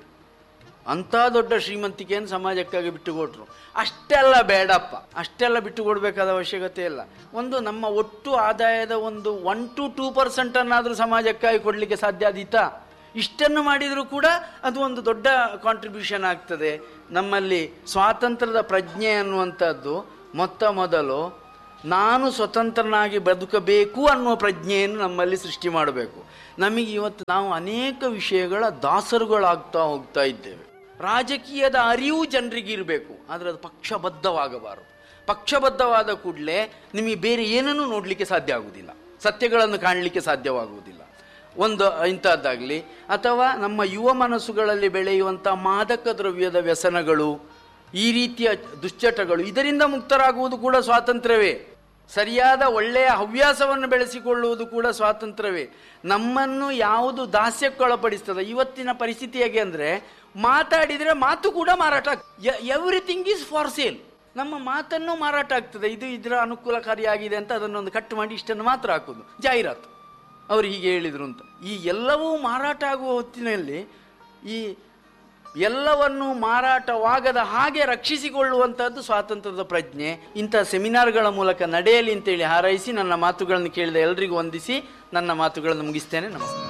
Speaker 2: ಅಂಥ ದೊಡ್ಡ ಶ್ರೀಮಂತಿಕೆಯನ್ನು ಸಮಾಜಕ್ಕಾಗಿ ಬಿಟ್ಟುಕೊಟ್ರು. ಅಷ್ಟೆಲ್ಲ ಬೇಡಪ್ಪ, ಅಷ್ಟೆಲ್ಲ ಬಿಟ್ಟುಕೊಡ್ಬೇಕಾದ ಅವಶ್ಯಕತೆ ಇಲ್ಲ. ಒಂದು ನಮ್ಮ ಒಟ್ಟು ಆದಾಯದ ಒಂದು ಒನ್ ಟು ಟೂ ಪರ್ಸೆಂಟ್ ಅನ್ನಾದರೂ ಸಮಾಜಕ್ಕಾಗಿ ಕೊಡಲಿಕ್ಕೆ ಸಾಧ್ಯ ಆದೀತಾ? ಇಷ್ಟನ್ನು ಮಾಡಿದರೂ ಕೂಡ ಅದು ಒಂದು ದೊಡ್ಡ ಕಾಂಟ್ರಿಬ್ಯೂಷನ್ ಆಗ್ತದೆ. ನಮ್ಮಲ್ಲಿ ಸ್ವಾತಂತ್ರ್ಯದ ಪ್ರಜ್ಞೆ ಅನ್ನುವಂಥದ್ದು ಮೊತ್ತ ಮೊದಲು ನಾನು ಸ್ವತಂತ್ರನಾಗಿ ಬದುಕಬೇಕು ಅನ್ನುವ ಪ್ರಜ್ಞೆಯನ್ನು ನಮ್ಮಲ್ಲಿ ಸೃಷ್ಟಿ ಮಾಡಬೇಕು. ನಮಗೆ ಇವತ್ತು ನಾವು ಅನೇಕ ವಿಷಯಗಳ ದಾಸರುಗಳಾಗ್ತಾ ಹೋಗ್ತಾ ಇದ್ದೇವೆ. ರಾಜಕೀಯದ ಅರಿವು ಜನರಿಗೆ ಇರಬೇಕು, ಆದರೆ ಅದು ಪಕ್ಷಬದ್ಧವಾಗಬಾರದು. ಪಕ್ಷಬದ್ಧವಾದ ಕೂಡಲೇ ನಿಮಗೆ ಬೇರೆ ಏನನ್ನೂ ನೋಡಲಿಕ್ಕೆ ಸಾಧ್ಯ ಆಗುವುದಿಲ್ಲ, ಸತ್ಯಗಳನ್ನು ಕಾಣಲಿಕ್ಕೆ ಸಾಧ್ಯವಾಗುವುದಿಲ್ಲ. ಒಂದು ಇಂಥದ್ದಾಗಲಿ ಅಥವಾ ನಮ್ಮ ಯುವ ಮನಸ್ಸುಗಳಲ್ಲಿ ಬೆಳೆಯುವಂಥ ಮಾದಕ ದ್ರವ್ಯದ ವ್ಯಸನಗಳು, ಈ ರೀತಿಯ ದುಶ್ಚಟಗಳು, ಇದರಿಂದ ಮುಕ್ತರಾಗುವುದು ಕೂಡ ಸ್ವಾತಂತ್ರ್ಯವೇ. ಸರಿಯಾದ ಒಳ್ಳೆಯ ಹವ್ಯಾಸವನ್ನು ಬೆಳೆಸಿಕೊಳ್ಳುವುದು ಕೂಡ ಸ್ವಾತಂತ್ರ್ಯವೇ. ನಮ್ಮನ್ನು ಯಾವುದು ದಾಸ್ಯಕ್ಕೊಳಪಡಿಸ್ತದೆ, ಇವತ್ತಿನ ಪರಿಸ್ಥಿತಿ ಹೇಗೆ ಅಂದರೆ, ಮಾತಾಡಿದರೆ ಮಾತು ಕೂಡ ಮಾರಾಟ, ಎವ್ರಿಥಿಂಗ್ ಈಸ್ ಫಾರ್ ಸೇಲ್. ನಮ್ಮ ಮಾತನ್ನು ಮಾರಾಟ ಆಗ್ತದೆ. ಇದು ಇದರ ಅನುಕೂಲಕಾರಿಯಾಗಿದೆ ಅಂತ ಅದನ್ನೊಂದು ಕಟ್ ಮಾಡಿ ಇಷ್ಟನ್ನು ಮಾತ್ರ ಹಾಕೋದು, ಜಾಹೀರಾತು, ಅವರು ಹೀಗೆ ಹೇಳಿದರು ಅಂತ. ಈ ಎಲ್ಲವೂ ಮಾರಾಟ ಆಗುವ ಹೊತ್ತಿನಲ್ಲಿ ಈ ಎಲ್ಲವನ್ನು ಮಾರಾಟವಾಗದ ಹಾಗೆ ರಕ್ಷಿಸಿಕೊಳ್ಳುವಂಥದ್ದು ಸ್ವಾತಂತ್ರ್ಯದ ಪ್ರಜ್ಞೆ. ಇಂಥ ಸೆಮಿನಾರ್ಗಳ ಮೂಲಕ ನಡೆಯಲಿ ಅಂತೇಳಿ ಹಾರೈಸಿ ನನ್ನ ಮಾತುಗಳನ್ನು ಕೇಳಿದ ಎಲ್ಲರಿಗೂ ವಂದಿಸಿ ನನ್ನ ಮಾತುಗಳನ್ನು ಮುಗಿಸ್ತೇನೆ. ನಮಸ್ಕಾರ.